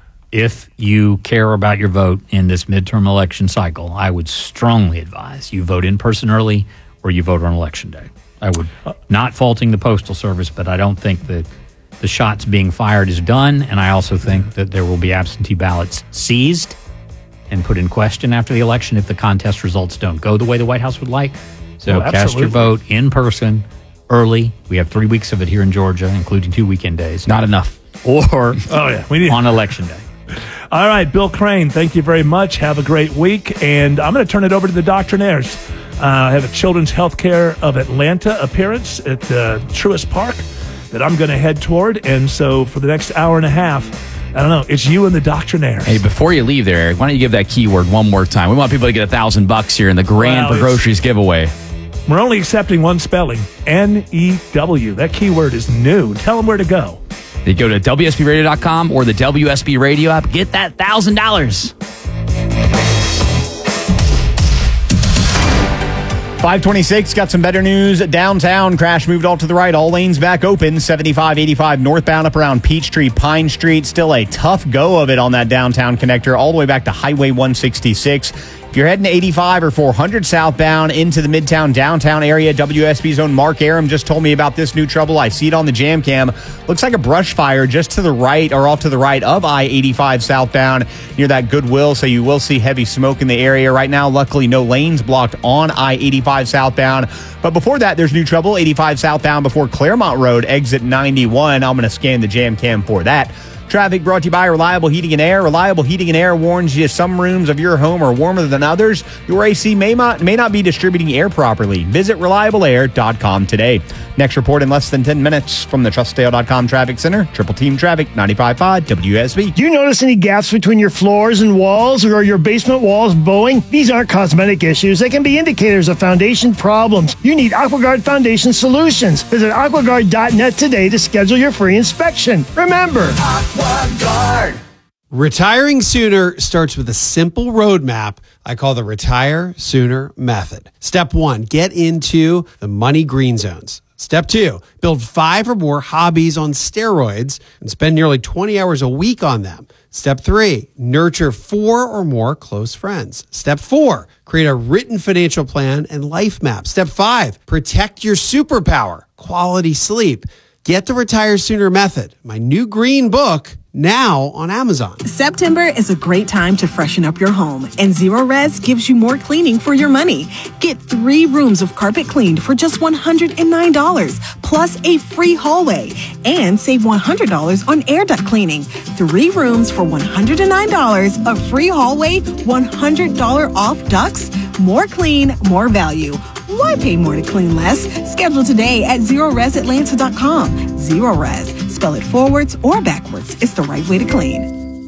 If you care about your vote in this midterm election cycle, I would strongly advise you vote in person early or you vote on election day. I would not faulting the Postal Service, but I don't think that the shots being fired is done, and I also think that there will be absentee ballots seized and put in question after the election if the contest results don't go the way the White House would like. So Oh, cast your vote in person early. We have three weeks of it here in Georgia, including two weekend days. Not enough. Or oh, yeah, we need on election day. All right, Bill Crane, thank you very much. Have a great week. And I'm going to turn it over to the Doctrinaires. Uh, I have a Children's Healthcare of Atlanta appearance at uh, Truist Park that I'm going to head toward. And so for the next hour and a half, I don't know, it's you and the Doctrinaires. Hey, before you leave there, why don't you give that keyword one more time? We want people to get a thousand bucks here in the Grand Well, for Groceries giveaway. We're only accepting one spelling, N E W. That keyword is new. Tell them where to go. You go to W S B radio dot com or the W S B radio app. Get that one thousand dollars. five twenty-six, got some better news. Downtown, crash moved all to the right. All lanes back open. seventy-five eighty-five northbound up around Peachtree, Pine Street. Still a tough go of it on that downtown connector all the way back to Highway one sixty-six. If you're heading to eighty-five or four hundred southbound into the Midtown downtown area, W S B's own Mark Aram just told me about this new trouble. I see it on the jam cam. Looks like a brush fire just to the right or off to the right of I eighty-five southbound near that Goodwill. So you will see heavy smoke in the area right now. Luckily, no lanes blocked on I eighty-five southbound. But before that, there's new trouble. eighty-five southbound before Claremont Road, exit ninety-one. I'm going to scan the jam cam for that. Traffic brought to you by Reliable Heating and Air. Reliable Heating and Air warns you some rooms of your home are warmer than others. Your A C may not, may not be distributing air properly. Visit reliable air dot com today. Next report in less than ten minutes from the trust dale dot com Traffic Center. Triple Team Traffic, ninety-five point five W S B. Do you notice any gaps between your floors and walls, or are your basement walls bowing? These aren't cosmetic issues. They can be indicators of foundation problems. You need AquaGuard Foundation Solutions. Visit aqua guard dot net today to schedule your free inspection. Remember, AquaGuard. Retiring sooner starts with a simple roadmap I call the Retire Sooner Method. Step one, get into the money green zones. Step two, build five or more hobbies on steroids and spend nearly twenty hours a week on them. Step three, nurture four or more close friends. Step four, create a written financial plan and life map. Step five, protect your superpower, quality sleep. Get the Retire Sooner Method, my new green book, now on Amazon. September is a great time to freshen up your home, and Zero Res gives you more cleaning for your money. Get three rooms of carpet cleaned for just one hundred nine dollars, plus a free hallway, and save one hundred dollars on air duct cleaning. Three rooms for one hundred nine dollars, a free hallway, one hundred dollars off ducts. More clean, more value. Why pay more to clean less? Schedule today at zero res atlanta dot com. Zero Res. Spell it forwards or backwards. It's the right way to clean.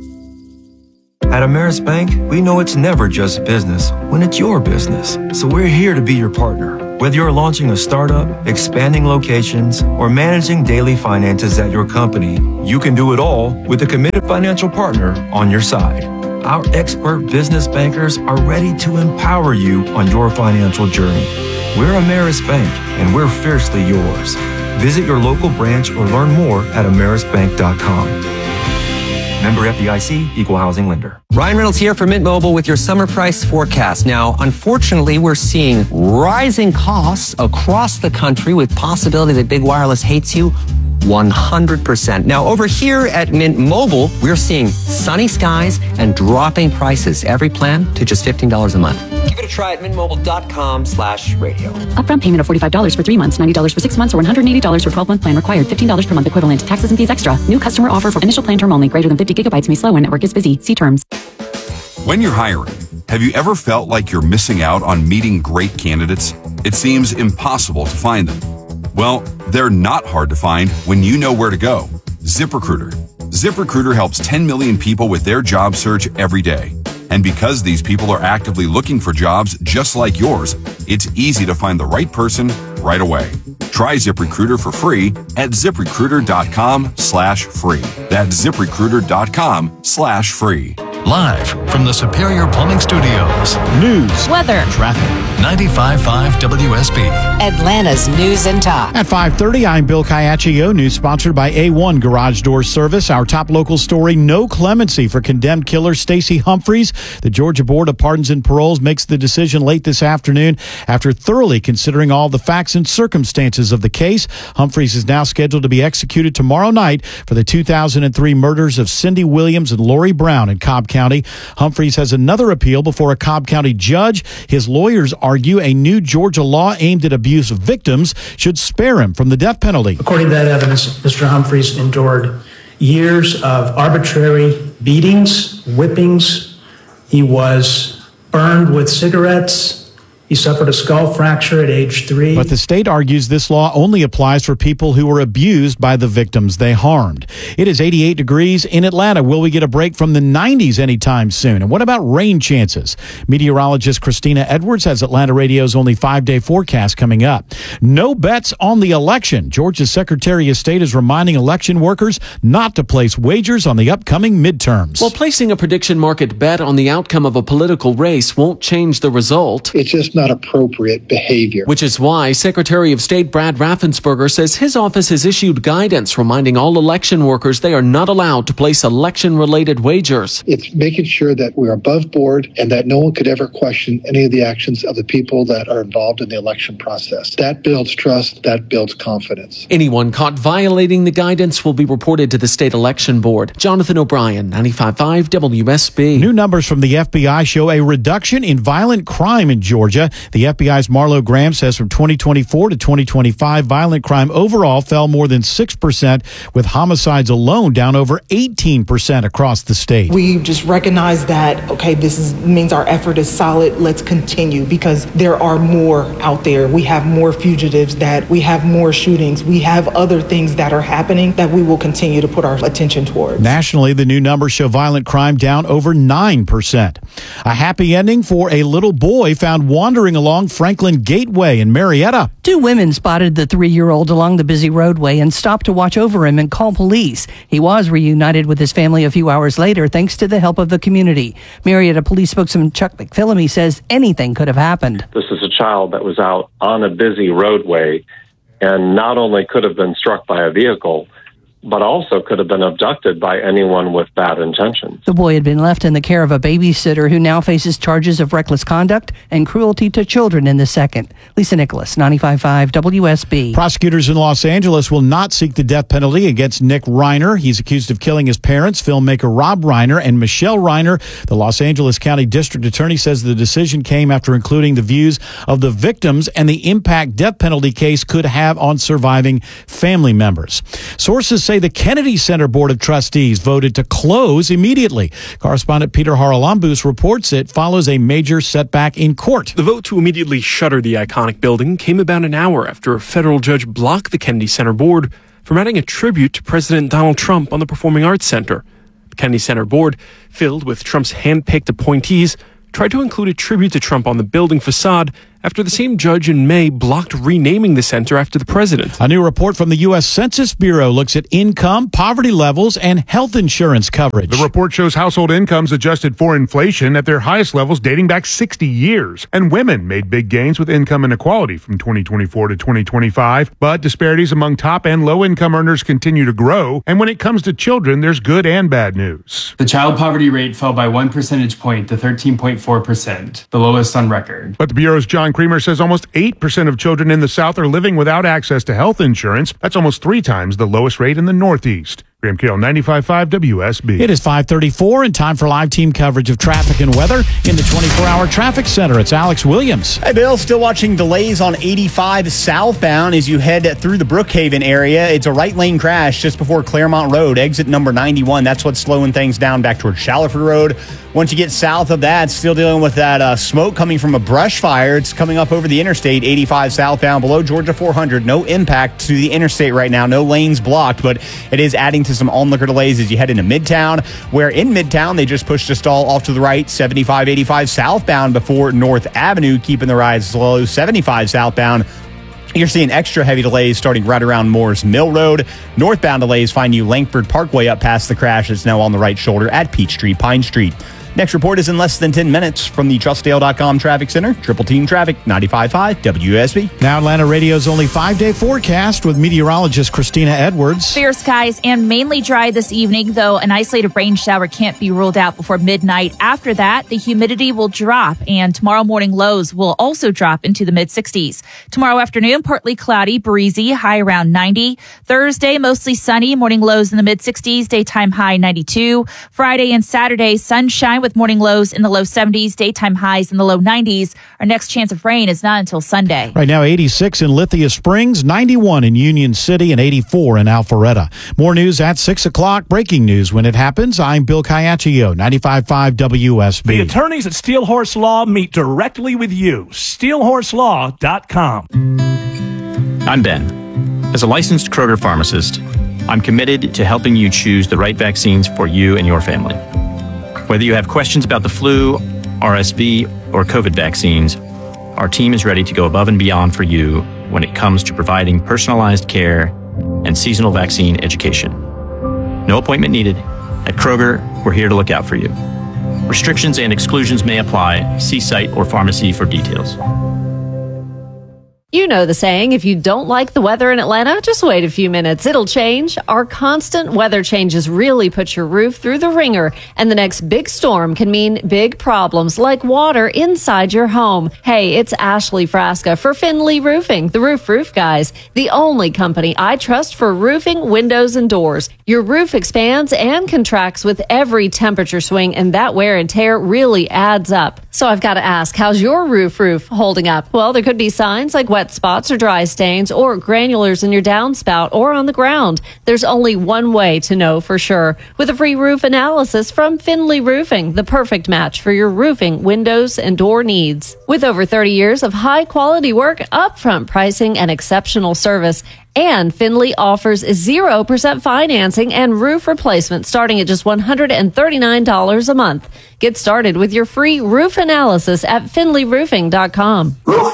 At Ameris Bank, we know it's never just business when it's your business. So we're here to be your partner. Whether you're launching a startup, expanding locations, or managing daily finances at your company, you can do it all with a committed financial partner on your side. Our expert business bankers are ready to empower you on your financial journey. We're Ameris Bank, and we're fiercely yours. Visit your local branch or learn more at ameris bank dot com. Member F D I C, Equal Housing Lender. Ryan Reynolds here for Mint Mobile with your summer price forecast. Now, unfortunately, we're seeing rising costs across the country with possibility that big wireless hates you one hundred percent. Now, over here at Mint Mobile, we're seeing sunny skies and dropping prices. Every plan to just fifteen dollars a month. Give it a try at mintmobile.com slash radio. Upfront payment of forty-five dollars for three months, ninety dollars for six months, or one hundred eighty dollars for twelve-month plan required. fifteen dollars per month equivalent. Taxes and fees extra. New customer offer for initial plan term only. Greater than fifty gigabytes may slow when network is busy. See terms. When you're hiring, have you ever felt like you're missing out on meeting great candidates? It seems impossible to find them. Well, they're not hard to find when you know where to go. ZipRecruiter. ZipRecruiter helps ten million people with their job search every day. And because these people are actively looking for jobs just like yours, it's easy to find the right person right away. Try ZipRecruiter for free at ZipRecruiter.com slash free. That's ZipRecruiter.com slash free. Live from the Superior Plumbing Studios. News, weather, traffic. ninety-five point five W S B. Atlanta's News and Talk. At five thirty, I'm Bill Caiaccio. News sponsored by A one Garage Door Service. Our top local story, no clemency for condemned killer Stacey Humphreys. The Georgia Board of Pardons and Paroles makes the decision late this afternoon after thoroughly considering all the facts and circumstances of the case. Humphreys is now scheduled to be executed tomorrow night for the two thousand three murders of Cindy Williams and Lori Brown in Cobb County. Humphreys has another appeal before a Cobb County judge. His lawyers argue a new Georgia law aimed at abuse victims should spare him from the death penalty. According to that evidence, Mister Humphreys endured years of arbitrary beatings, whippings. He was burned with cigarettes. He suffered a skull fracture at age three. But the state argues this law only applies for people who were abused by the victims they harmed. It is eighty-eight degrees in Atlanta. Will we get a break from the nineties anytime soon? And what about rain chances? Meteorologist Christina Edwards has Atlanta Radio's only five-day forecast coming up. No bets on the election. Georgia's Secretary of State is reminding election workers not to place wagers on the upcoming midterms. Well, placing a prediction market bet on the outcome of a political race won't change the result. It's just not appropriate behavior. Which is why Secretary of State Brad Raffensperger says his office has issued guidance reminding all election workers they are not allowed to place election-related wagers. It's making sure that we're above board and that no one could ever question any of the actions of the people that are involved in the election process. That builds trust, that builds confidence. Anyone caught violating the guidance will be reported to the State Election Board. Jonathan O'Brien, ninety-five point five W S B. New numbers from the F B I show a reduction in violent crime in Georgia. The F B I's Marlo Graham says from twenty twenty-four to twenty twenty-five, violent crime overall fell more than six percent, with homicides alone down over eighteen percent across the state. We just recognize that, okay, this is, means our effort is solid. Let's continue because there are more out there. We have more fugitives, that we have more shootings. We have other things that are happening that we will continue to put our attention towards. Nationally, the new numbers show violent crime down over nine percent. A happy ending for a little boy found wandering along Franklin Gateway in Marietta. Two women spotted the three-year-old along the busy roadway and stopped to watch over him and call police. He was reunited with his family a few hours later thanks to the help of the community. Marietta Police spokesman Chuck McPhillamy says anything could have happened. This is a child that was out on a busy roadway and not only could have been struck by a vehicle, but also could have been abducted by anyone with bad intentions. The boy had been left in the care of a babysitter who now faces charges of reckless conduct and cruelty to children in the second. Lisa Nicholas, ninety-five point five W S B. Prosecutors in Los Angeles will not seek the death penalty against Nick Reiner. He's accused of killing his parents, filmmaker Rob Reiner and Michelle Reiner. The Los Angeles County District Attorney says the decision came after including the views of the victims and the impact death penalty case could have on surviving family members. Sources say the Kennedy Center Board of Trustees voted to close immediately. Correspondent Peter Haralambous reports it follows a major setback in court. The vote to immediately shutter the iconic building came about an hour after a federal judge blocked the Kennedy Center Board from adding a tribute to President Donald Trump on the Performing Arts Center. The Kennedy Center Board, filled with Trump's hand-picked appointees, tried to include a tribute to Trump on the building facade after the same judge in May blocked renaming the center after the president. A new report from the U S Census Bureau looks at income, poverty levels, and health insurance coverage. The report shows household incomes adjusted for inflation at their highest levels dating back sixty years. And women made big gains with income inequality from twenty twenty-four to twenty twenty-five. But disparities among top and low income earners continue to grow. And when it comes to children, there's good and bad news. The child poverty rate fell by one percentage point to thirteen point four percent, the lowest on record. But the Bureau's John Creamer says almost eight percent of children in the South are living without access to health insurance. That's almost three times the lowest rate in the Northeast. Graham Carroll, ninety-five point five W S B. It is five thirty-four and time for live team coverage of traffic and weather in the twenty-four hour traffic center. It's Alex Williams. Hey, Bill, still watching delays on eighty-five southbound as you head through the Brookhaven area. It's a right lane crash just before Claremont Road, exit number ninety-one. That's what's slowing things down back towards Shallowford Road. Once you get south of that, still dealing with that uh, smoke coming from a brush fire. It's coming up over the interstate, eighty-five southbound below Georgia four hundred. No impact to the interstate right now. No lanes blocked, but it is adding to some onlooker delays as you head into Midtown, where in Midtown, they just pushed a stall off to the right, seventy-five eighty-five southbound before North Avenue, keeping the ride slow, seventy-five southbound. You're seeing extra heavy delays starting right around Moore's Mill Road. Northbound delays find you Langford Parkway up past the crash. It's now on the right shoulder at Peachtree Pine Street. Next report is in less than ten minutes from the Trust Dale dot com Traffic Center. Triple Team Traffic, ninety-five point five W S B. Now Atlanta Radio's only five-day forecast with meteorologist Christina Edwards. Fair skies and mainly dry this evening, though an isolated rain shower can't be ruled out before midnight. After that, the humidity will drop, and tomorrow morning lows will also drop into the mid sixties. Tomorrow afternoon, partly cloudy, breezy, high around ninety. Thursday, mostly sunny, morning lows in the mid sixties, daytime high ninety-two. Friday and Saturday, sunshine with morning lows in the low seventies, daytime highs in the low nineties. Our next chance of rain is not until Sunday. Right now, eighty-six in Lithia Springs, ninety-one in Union City, and eighty-four in Alpharetta. More news at six o'clock. Breaking news when it happens. I'm Bill Caiaccio, ninety-five point five W S B. The attorneys at Steel Horse Law meet directly with you. steel horse law dot com. I'm Ben. As a licensed Kroger pharmacist, I'm committed to helping you choose the right vaccines for you and your family. Whether you have questions about the flu, R S V, or COVID vaccines, our team is ready to go above and beyond for you when it comes to providing personalized care and seasonal vaccine education. No appointment needed. At Kroger, we're here to look out for you. Restrictions and exclusions may apply. See site or pharmacy for details. You know the saying, if you don't like the weather in Atlanta, just wait a few minutes. It'll change. Our constant weather changes really put your roof through the ringer, and the next big storm can mean big problems like water inside your home. Hey, it's Ashley Frasca for Finley Roofing, the Roof Roof Guys, the only company I trust for roofing, windows, and doors. Your roof expands and contracts with every temperature swing, and that wear and tear really adds up. So I've got to ask, how's your roof roof holding up? Well, there could be signs like wet spots or dry stains or granulars in your downspout or on the ground. There's only one way to know for sure. With a free roof analysis from Finley Roofing, the perfect match for your roofing, windows, and door needs. With over thirty years of high quality work, upfront pricing, and exceptional service, and Finley offers zero percent financing and roof replacement starting at just one hundred thirty-nine dollars a month. Get started with your free roof analysis at finley roofing dot com.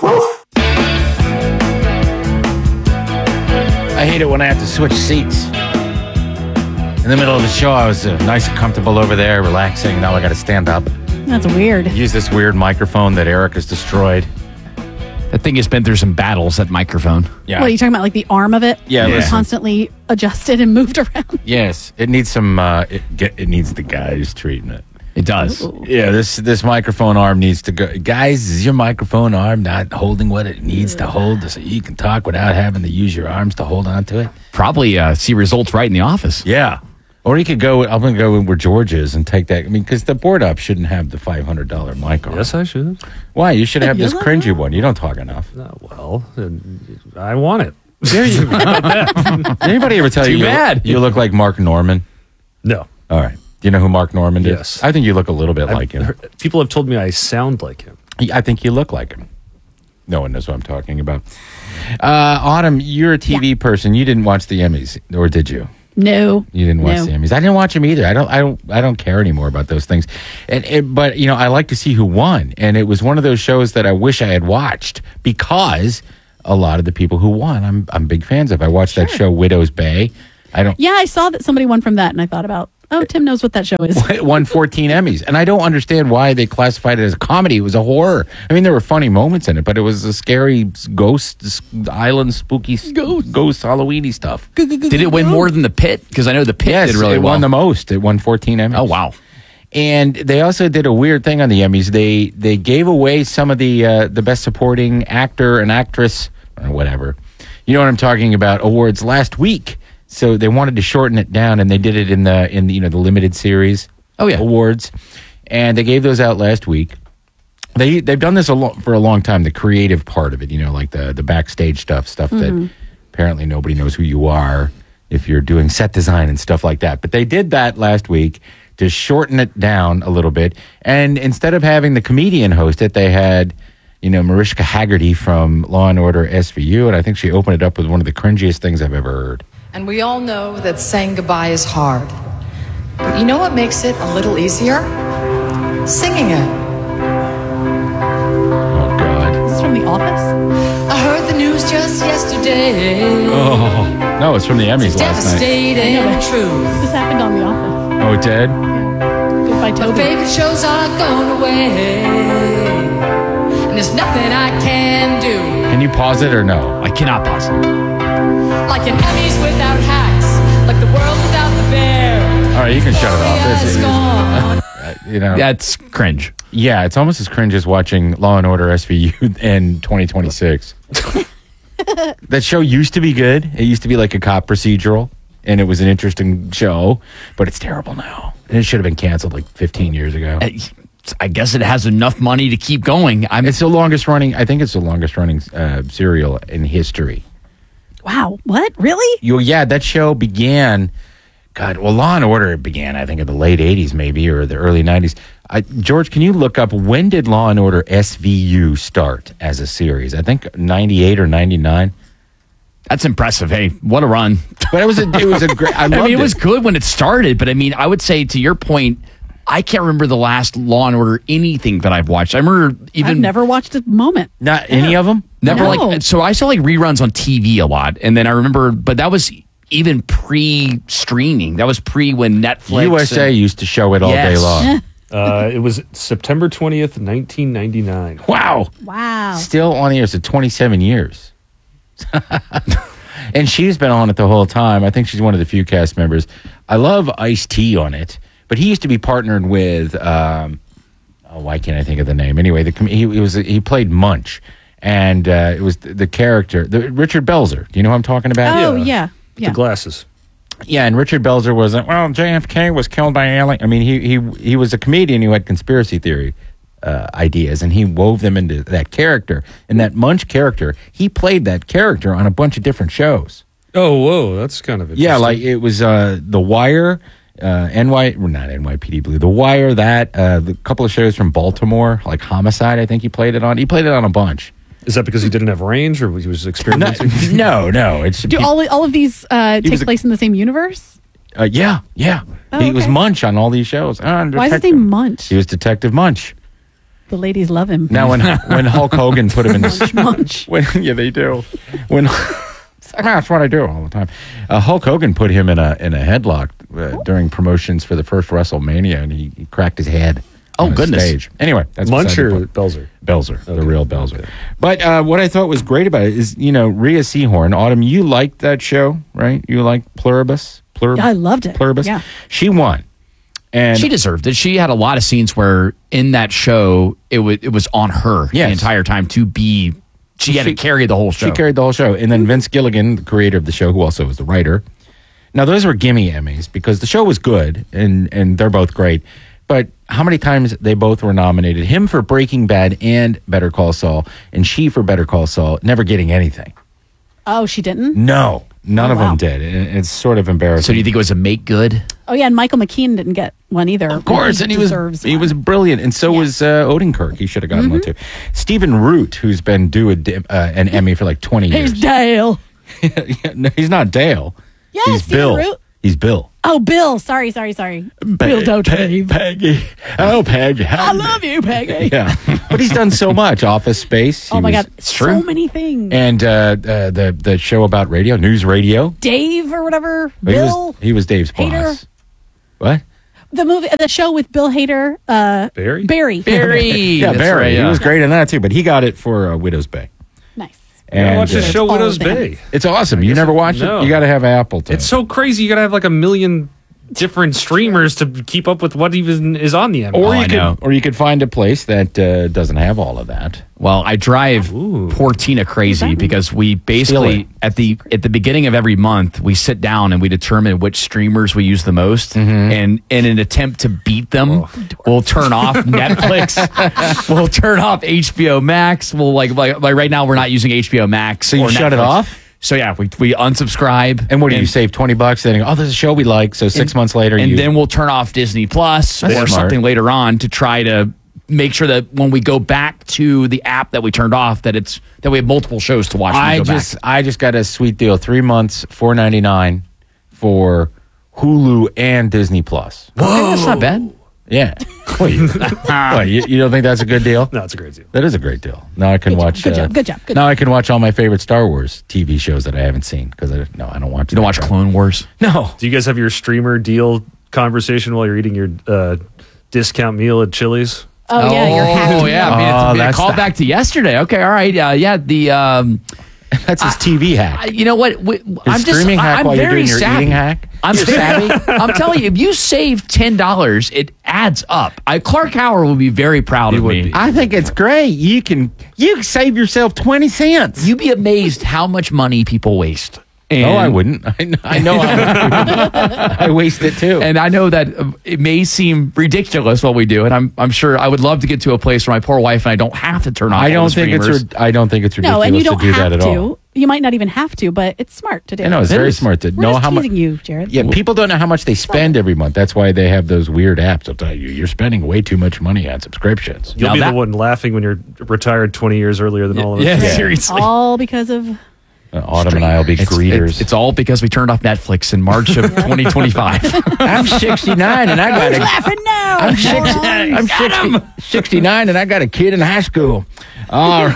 I hate it when I have to switch seats. In the middle of the show, I was uh, nice and comfortable over there, relaxing. Now I got to stand up. That's weird. Use this weird microphone that Eric has destroyed. That thing has been through some battles, that microphone. Yeah. What are you talking about? Like the arm of it? Yeah, It's listen. constantly adjusted and moved around. Yes, it needs some. Uh, it get, it needs the guy's treatment. It does. Yeah, this this microphone arm needs to go. Guys, is your microphone arm not holding what it needs to hold so you can talk without having to use your arms to hold on to it? Probably uh, see results right in the office. Yeah. Or you could go, I'm going to go where George is and take that. I mean, because the board up shouldn't have the five hundred dollars mic arm. Yes, I should. Why? You should have You this like cringy one. You don't talk enough. No, well, I want it. There you go. Did anybody ever tell Too you bad. You, you look like Mark Norman? No. All right. Do you know who Mark Norman is? Yes. I think you look a little bit I've like him. heard- people have told me I sound like him. I think you look like him. No one knows what I'm talking about. Uh, Autumn, you're a T V person. You didn't watch the Emmys, or did you? No. You didn't watch No. the Emmys. I didn't watch them either. I don't. I don't. I don't care anymore about those things. And it, but you know, I like to see who won. And it was one of those shows that I wish I had watched because a lot of the people who won, I'm I'm big fans of. I watched that show Widow's Bay. I don't. Yeah, I saw that somebody won from that, and I thought about, oh, Tim knows what that show is. It won fourteen Emmys, and I don't understand why they classified it as a comedy. It was a horror. I mean, there were funny moments in it, but it was a scary ghost s- island, spooky ghost, ghost Halloweeny stuff. Did it win more than The Pit? Because I know The Pit Yes, did really it well. won the most. It won fourteen Emmys. Oh, wow. And they also did a weird thing on the Emmys. They they gave away some of the uh, the best supporting actor and actress or whatever. You know what I'm talking about? Awards last week. So they wanted to shorten it down, and they did it in the in the, you know the limited series. Oh yeah, awards, and they gave those out last week. They they've done this a lo- for a long time. The creative part of it, you know, like the the backstage stuff, stuff Mhm. that apparently nobody knows who you are if you're doing set design and stuff like that. But they did that last week to shorten it down a little bit, and instead of having the comedian host it, they had. You know, Mariska Haggerty from Law and Order S V U, and I think she opened it up with one of the cringiest things I've ever heard. And we all know that saying goodbye is hard. But you know what makes it a little easier? Singing it. Oh, God. This is from The Office? I heard the news just yesterday. Oh, no, it's from the Emmys last night. Devastating truth. This happened on The Office. Oh, it did? Goodbye, My Toby. favorite shows are going away. And there's nothing I can do. Can you pause it or no? I cannot pause it. Like an Emmys without hats. Like the world without the bear. All right, you can shut it off. It's- It's it's- gone. uh, you know, That's cringe. yeah, it's almost as cringe as watching Law and Order S V U in twenty twenty-six. That show used to be good. It used to be like a cop procedural, and it was an interesting show, but it's terrible now. And it should have been canceled like fifteen years ago. I guess it has enough money to keep going. I'm, It's the longest running. I think it's the longest running uh, serial in history. Wow. What? Really? You, yeah, that show began. God, well, Law and Order began, I think, in the late eighties, maybe, or the early nineties. I, George, can you look up when did Law and Order S V U start as a series? I think ninety-eight or ninety-nine. That's impressive. Hey, what a run! But it was a, it was a great. I, I loved mean, it was good when it started, but I mean, I would say to your point, I can't remember the last Law and Order anything that I've watched. I remember even I've never watched a moment. Not any of them. Never No. like so I saw like reruns on T V a lot, and then I remember, but that was even pre-streaming. That was pre when Netflix U S A and- used to show it all day Yes. long. Uh, it was September twentieth, nineteen ninety-nine. Wow. Wow. Still on the air, so twenty-seven years. And she's been on it the whole time. I think she's one of the few cast members. I love Ice-T on it, but he used to be partnered with, um, oh, why can't I think of the name? Anyway, the com- he, he was he played Munch, and uh, it was the, the character, the, Richard Belzer. Do you know who I'm talking about? Oh, yeah. Yeah. The glasses. Yeah, and Richard Belzer was like, well, J F K was killed by alien. I mean, he he he was a comedian who had conspiracy theory uh, ideas, and he wove them into that character. And that Munch character, he played that character on a bunch of different shows. Oh, whoa, that's kind of interesting. Yeah, like it was uh, The Wire, uh, N Y, well, not N Y P D Blue, The Wire, that, uh, the couple of shows from Baltimore, like Homicide, I think he played it on. He played it on a bunch. Is that because he didn't have range, or he was experimenting? No, no. It's Do all all of these uh, take was a- place in the same universe? Uh, yeah, yeah. Oh, he was okay. Munch on all these shows. Uh, Why is his Detective- name Munch? He was Detective Munch. The ladies love him. Now, when when Hulk Hogan put him in this, Munch. when, yeah, they do. When that's what I do all the time. Uh, Hulk Hogan put him in a in a headlock uh, during promotions for the first WrestleMania, and he, he cracked his head. Oh, on a goodness. Stage. Anyway, that's Munch beside the or point. Belzer? Belzer, the real Belzer. But uh, what I thought was great about it is, you know, Rhea Seehorn, Autumn, you liked that show, right? You liked Pluribus? Pluribus? Yeah, I loved it. Pluribus? Yeah. She won. And she deserved it. She had a lot of scenes where in that show it was it was on her Yes. the entire time to be. She, had to carry the whole show. She carried the whole show. And then Vince Gilligan, the creator of the show, who also was the writer. Now, those were gimme Emmys because the show was good and, and they're both great. But how many times they both were nominated? Him for Breaking Bad and Better Call Saul, and she for Better Call Saul, never getting anything. Oh, she didn't? No, none Oh, of wow. them did. And it's sort of embarrassing. So do you think it was a make good? Oh, yeah, and Michael McKean didn't get one either. Of course, and he was deserves he one. was brilliant, and so was uh, Odenkirk. He should have gotten one too. Stephen Root, who's been due a, di- uh, an Emmy for like twenty years. He's Dale. No, he's not Dale. Yeah, he's Stephen Bill. Root. He's Bill. Oh, Bill. Sorry, sorry, sorry. Bill Dote. Peggy. Oh, Peg. I love you, Peggy. Yeah, but he's done so much. Office Space. Oh, he my was- God. So many things. And uh, uh, the the show about radio, News Radio. Dave or whatever. He Bill. was, he was Dave's boss. Hader. What? The movie, the show with Bill Hader. Uh, Barry? Barry. yeah, That's Barry. right, He yeah. was great in that too, but he got it for uh, Widow's Bay. Nice. Yeah, watch the uh, show Widow's Bay. It's awesome. You never watched No. it? You got to have Apple to. It's so crazy. You got to have like a million different streamers to keep up with what even is on the end. Or you could, or you could find a place that uh, doesn't have all of that. Well, I drive poor Tina crazy because we basically at the at the beginning of every month we sit down and we determine which streamers we use the most, Mm-hmm. and in an attempt to beat them, we'll turn off Netflix, we'll turn off H B O Max. We'll like like, like right now we're not using H B O Max. So you or shut it Netflix. off? So yeah, we we unsubscribe. And what do you save twenty bucks? Then you go, oh, there's a show we like. So six And- months later, and you, then we'll turn off Disney Plus That's or smart. something later on to try to make sure that when we go back to the app that we turned off, that it's that we have multiple shows to watch. When we I go just back. I just got a sweet deal. Three months, four ninety nine for Hulu and Disney Plus. Whoa, that's not bad. Yeah. What, you, what, you, you don't think that's a good deal? No, it's a great deal. That is a great deal. Now I can Good job, watch. good uh, job, good job, good now I can watch all my favorite Star Wars T V shows that I haven't seen because I no, I don't watch. You don't watch Clone Wars? No. Do you guys have your streamer deal conversation while you're eating your uh, discount meal at Chili's? Oh, yeah, you're happy. Oh yeah, I mean, Oh, it's, I mean, a that's call the- back to yesterday. Okay, all right, uh, yeah. The um, that's his T V hack. I- you know what? We, I'm just streaming hack I'm while you're very doing your savvy. eating hack? I'm You're savvy. savvy? I'm telling you, if you save ten dollars, it adds up. I, Clark Howard will be very proud of me. I think it's great. You can you can save yourself twenty cents. You'd be amazed how much money people waste. And, no, I wouldn't. I know. I, know I, I waste it too. And I know that uh, it may seem ridiculous what we do, and I'm I'm sure I would love to get to a place where my poor wife and I don't have to turn off. I all don't the think it's. streamers. rid- I don't think it's ridiculous No, and you don't to do have that at to. all. You might not even have to, but it's smart to do. I know it's It very is. smart to We're know just how much. teasing you, Jared. Yeah, people don't know how much they spend every month. That's why they have those weird apps. They'll tell you you're spending way too much money on subscriptions. You'll Now be that- the one laughing when you're retired twenty years earlier than all of us. Yeah, Yeah. seriously. All because of Uh, Autumn and I will be It's, greeters. it's, it's all because we turned off Netflix in March of twenty twenty-five. I'm sixty-nine and I got Who's a. laughing now? I'm, six, I'm sixty, sixty-nine and I got a kid in high school. Uh,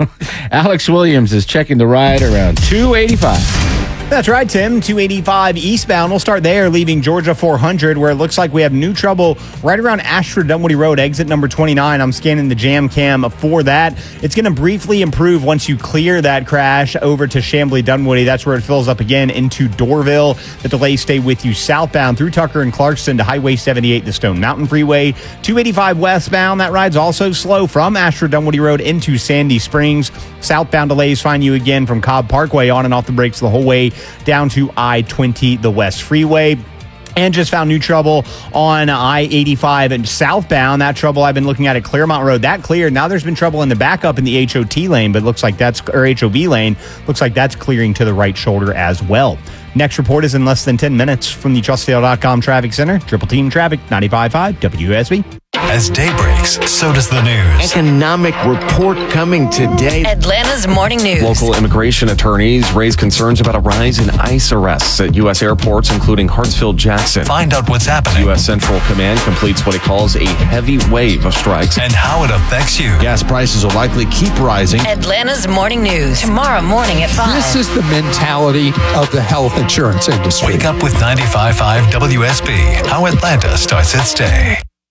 Alex Williams is checking the ride around two eighty-five. That's right, Tim. two eighty-five eastbound. We'll start there, leaving Georgia four hundred, where it looks like we have new trouble right around Ashford Dunwoody Road, exit number twenty-nine. I'm scanning the jam cam for that. It's going to briefly improve once you clear that crash over to Chambly Dunwoody. That's where it fills up again into Dorville. The delays stay with you southbound through Tucker and Clarkston to Highway seventy-eight, the Stone Mountain Freeway. two eighty-five westbound. That ride's also slow from Ashford Dunwoody Road into Sandy Springs. Southbound delays find you again from Cobb Parkway on and off the brakes the whole way down to I twenty, the West Freeway. And just found new trouble on I eighty-five and southbound. That trouble I've been looking at at Claremont Road, that cleared. Now there's been trouble in the backup in the H O T lane, but looks like that's, or H O V lane, looks like that's clearing to the right shoulder as well. Next report is in less than ten minutes from the trust sale dot com Traffic Center. Triple Team Traffic, ninety-five point five W S B. As day breaks, so does the news. Economic report coming today. Atlanta's morning news. Local immigration attorneys raise concerns about a rise in ICE arrests at U S airports, including Hartsfield-Jackson. Find out what's happening. U S Central Command completes what it calls a heavy wave of strikes. And how it affects you. Gas prices will likely keep rising. Atlanta's morning news. Tomorrow morning at five. This is the mentality of the health insurance industry. Wake up with ninety-five point five W S B. How Atlanta starts its day.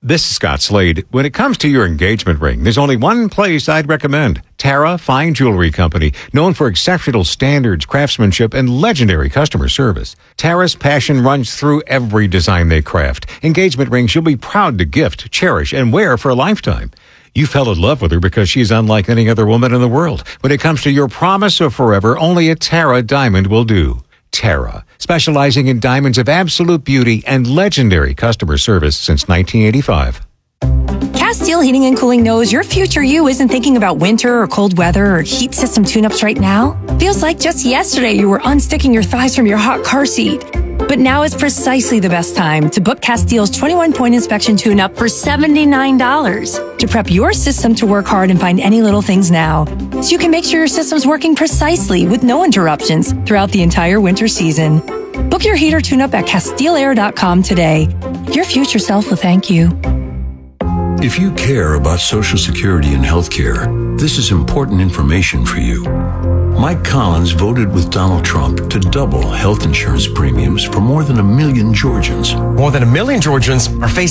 This is Scott Slade. When it comes to your engagement ring, there's only one place I'd recommend. Tara Fine Jewelry Company, known for exceptional standards, craftsmanship, and legendary customer service. Tara's passion runs through every design they craft. Engagement rings you'll be proud to gift, cherish, and wear for a lifetime. You fell in love with her because she's unlike any other woman in the world. When it comes to your promise of forever, only a Tara diamond will do. Tara, specializing in diamonds of absolute beauty and legendary customer service since nineteen eighty-five. Castile Heating and Cooling knows your future you isn't thinking about winter or cold weather or heat system tune-ups right now. Feels like just yesterday you were unsticking your thighs from your hot car seat. But now is precisely the best time to book Castile's twenty-one point inspection tune-up for seventy-nine dollars to prep your system to work hard and find any little things now, so you can make sure your system's working precisely with no interruptions throughout the entire winter season. Book your heater tune-up at Castile Air dot com today. Your future self will thank you. If you care about Social Security and health care, this is important information for you. Mike Collins voted with Donald Trump to double health insurance premiums for more than a million Georgians. More than a million Georgians are facing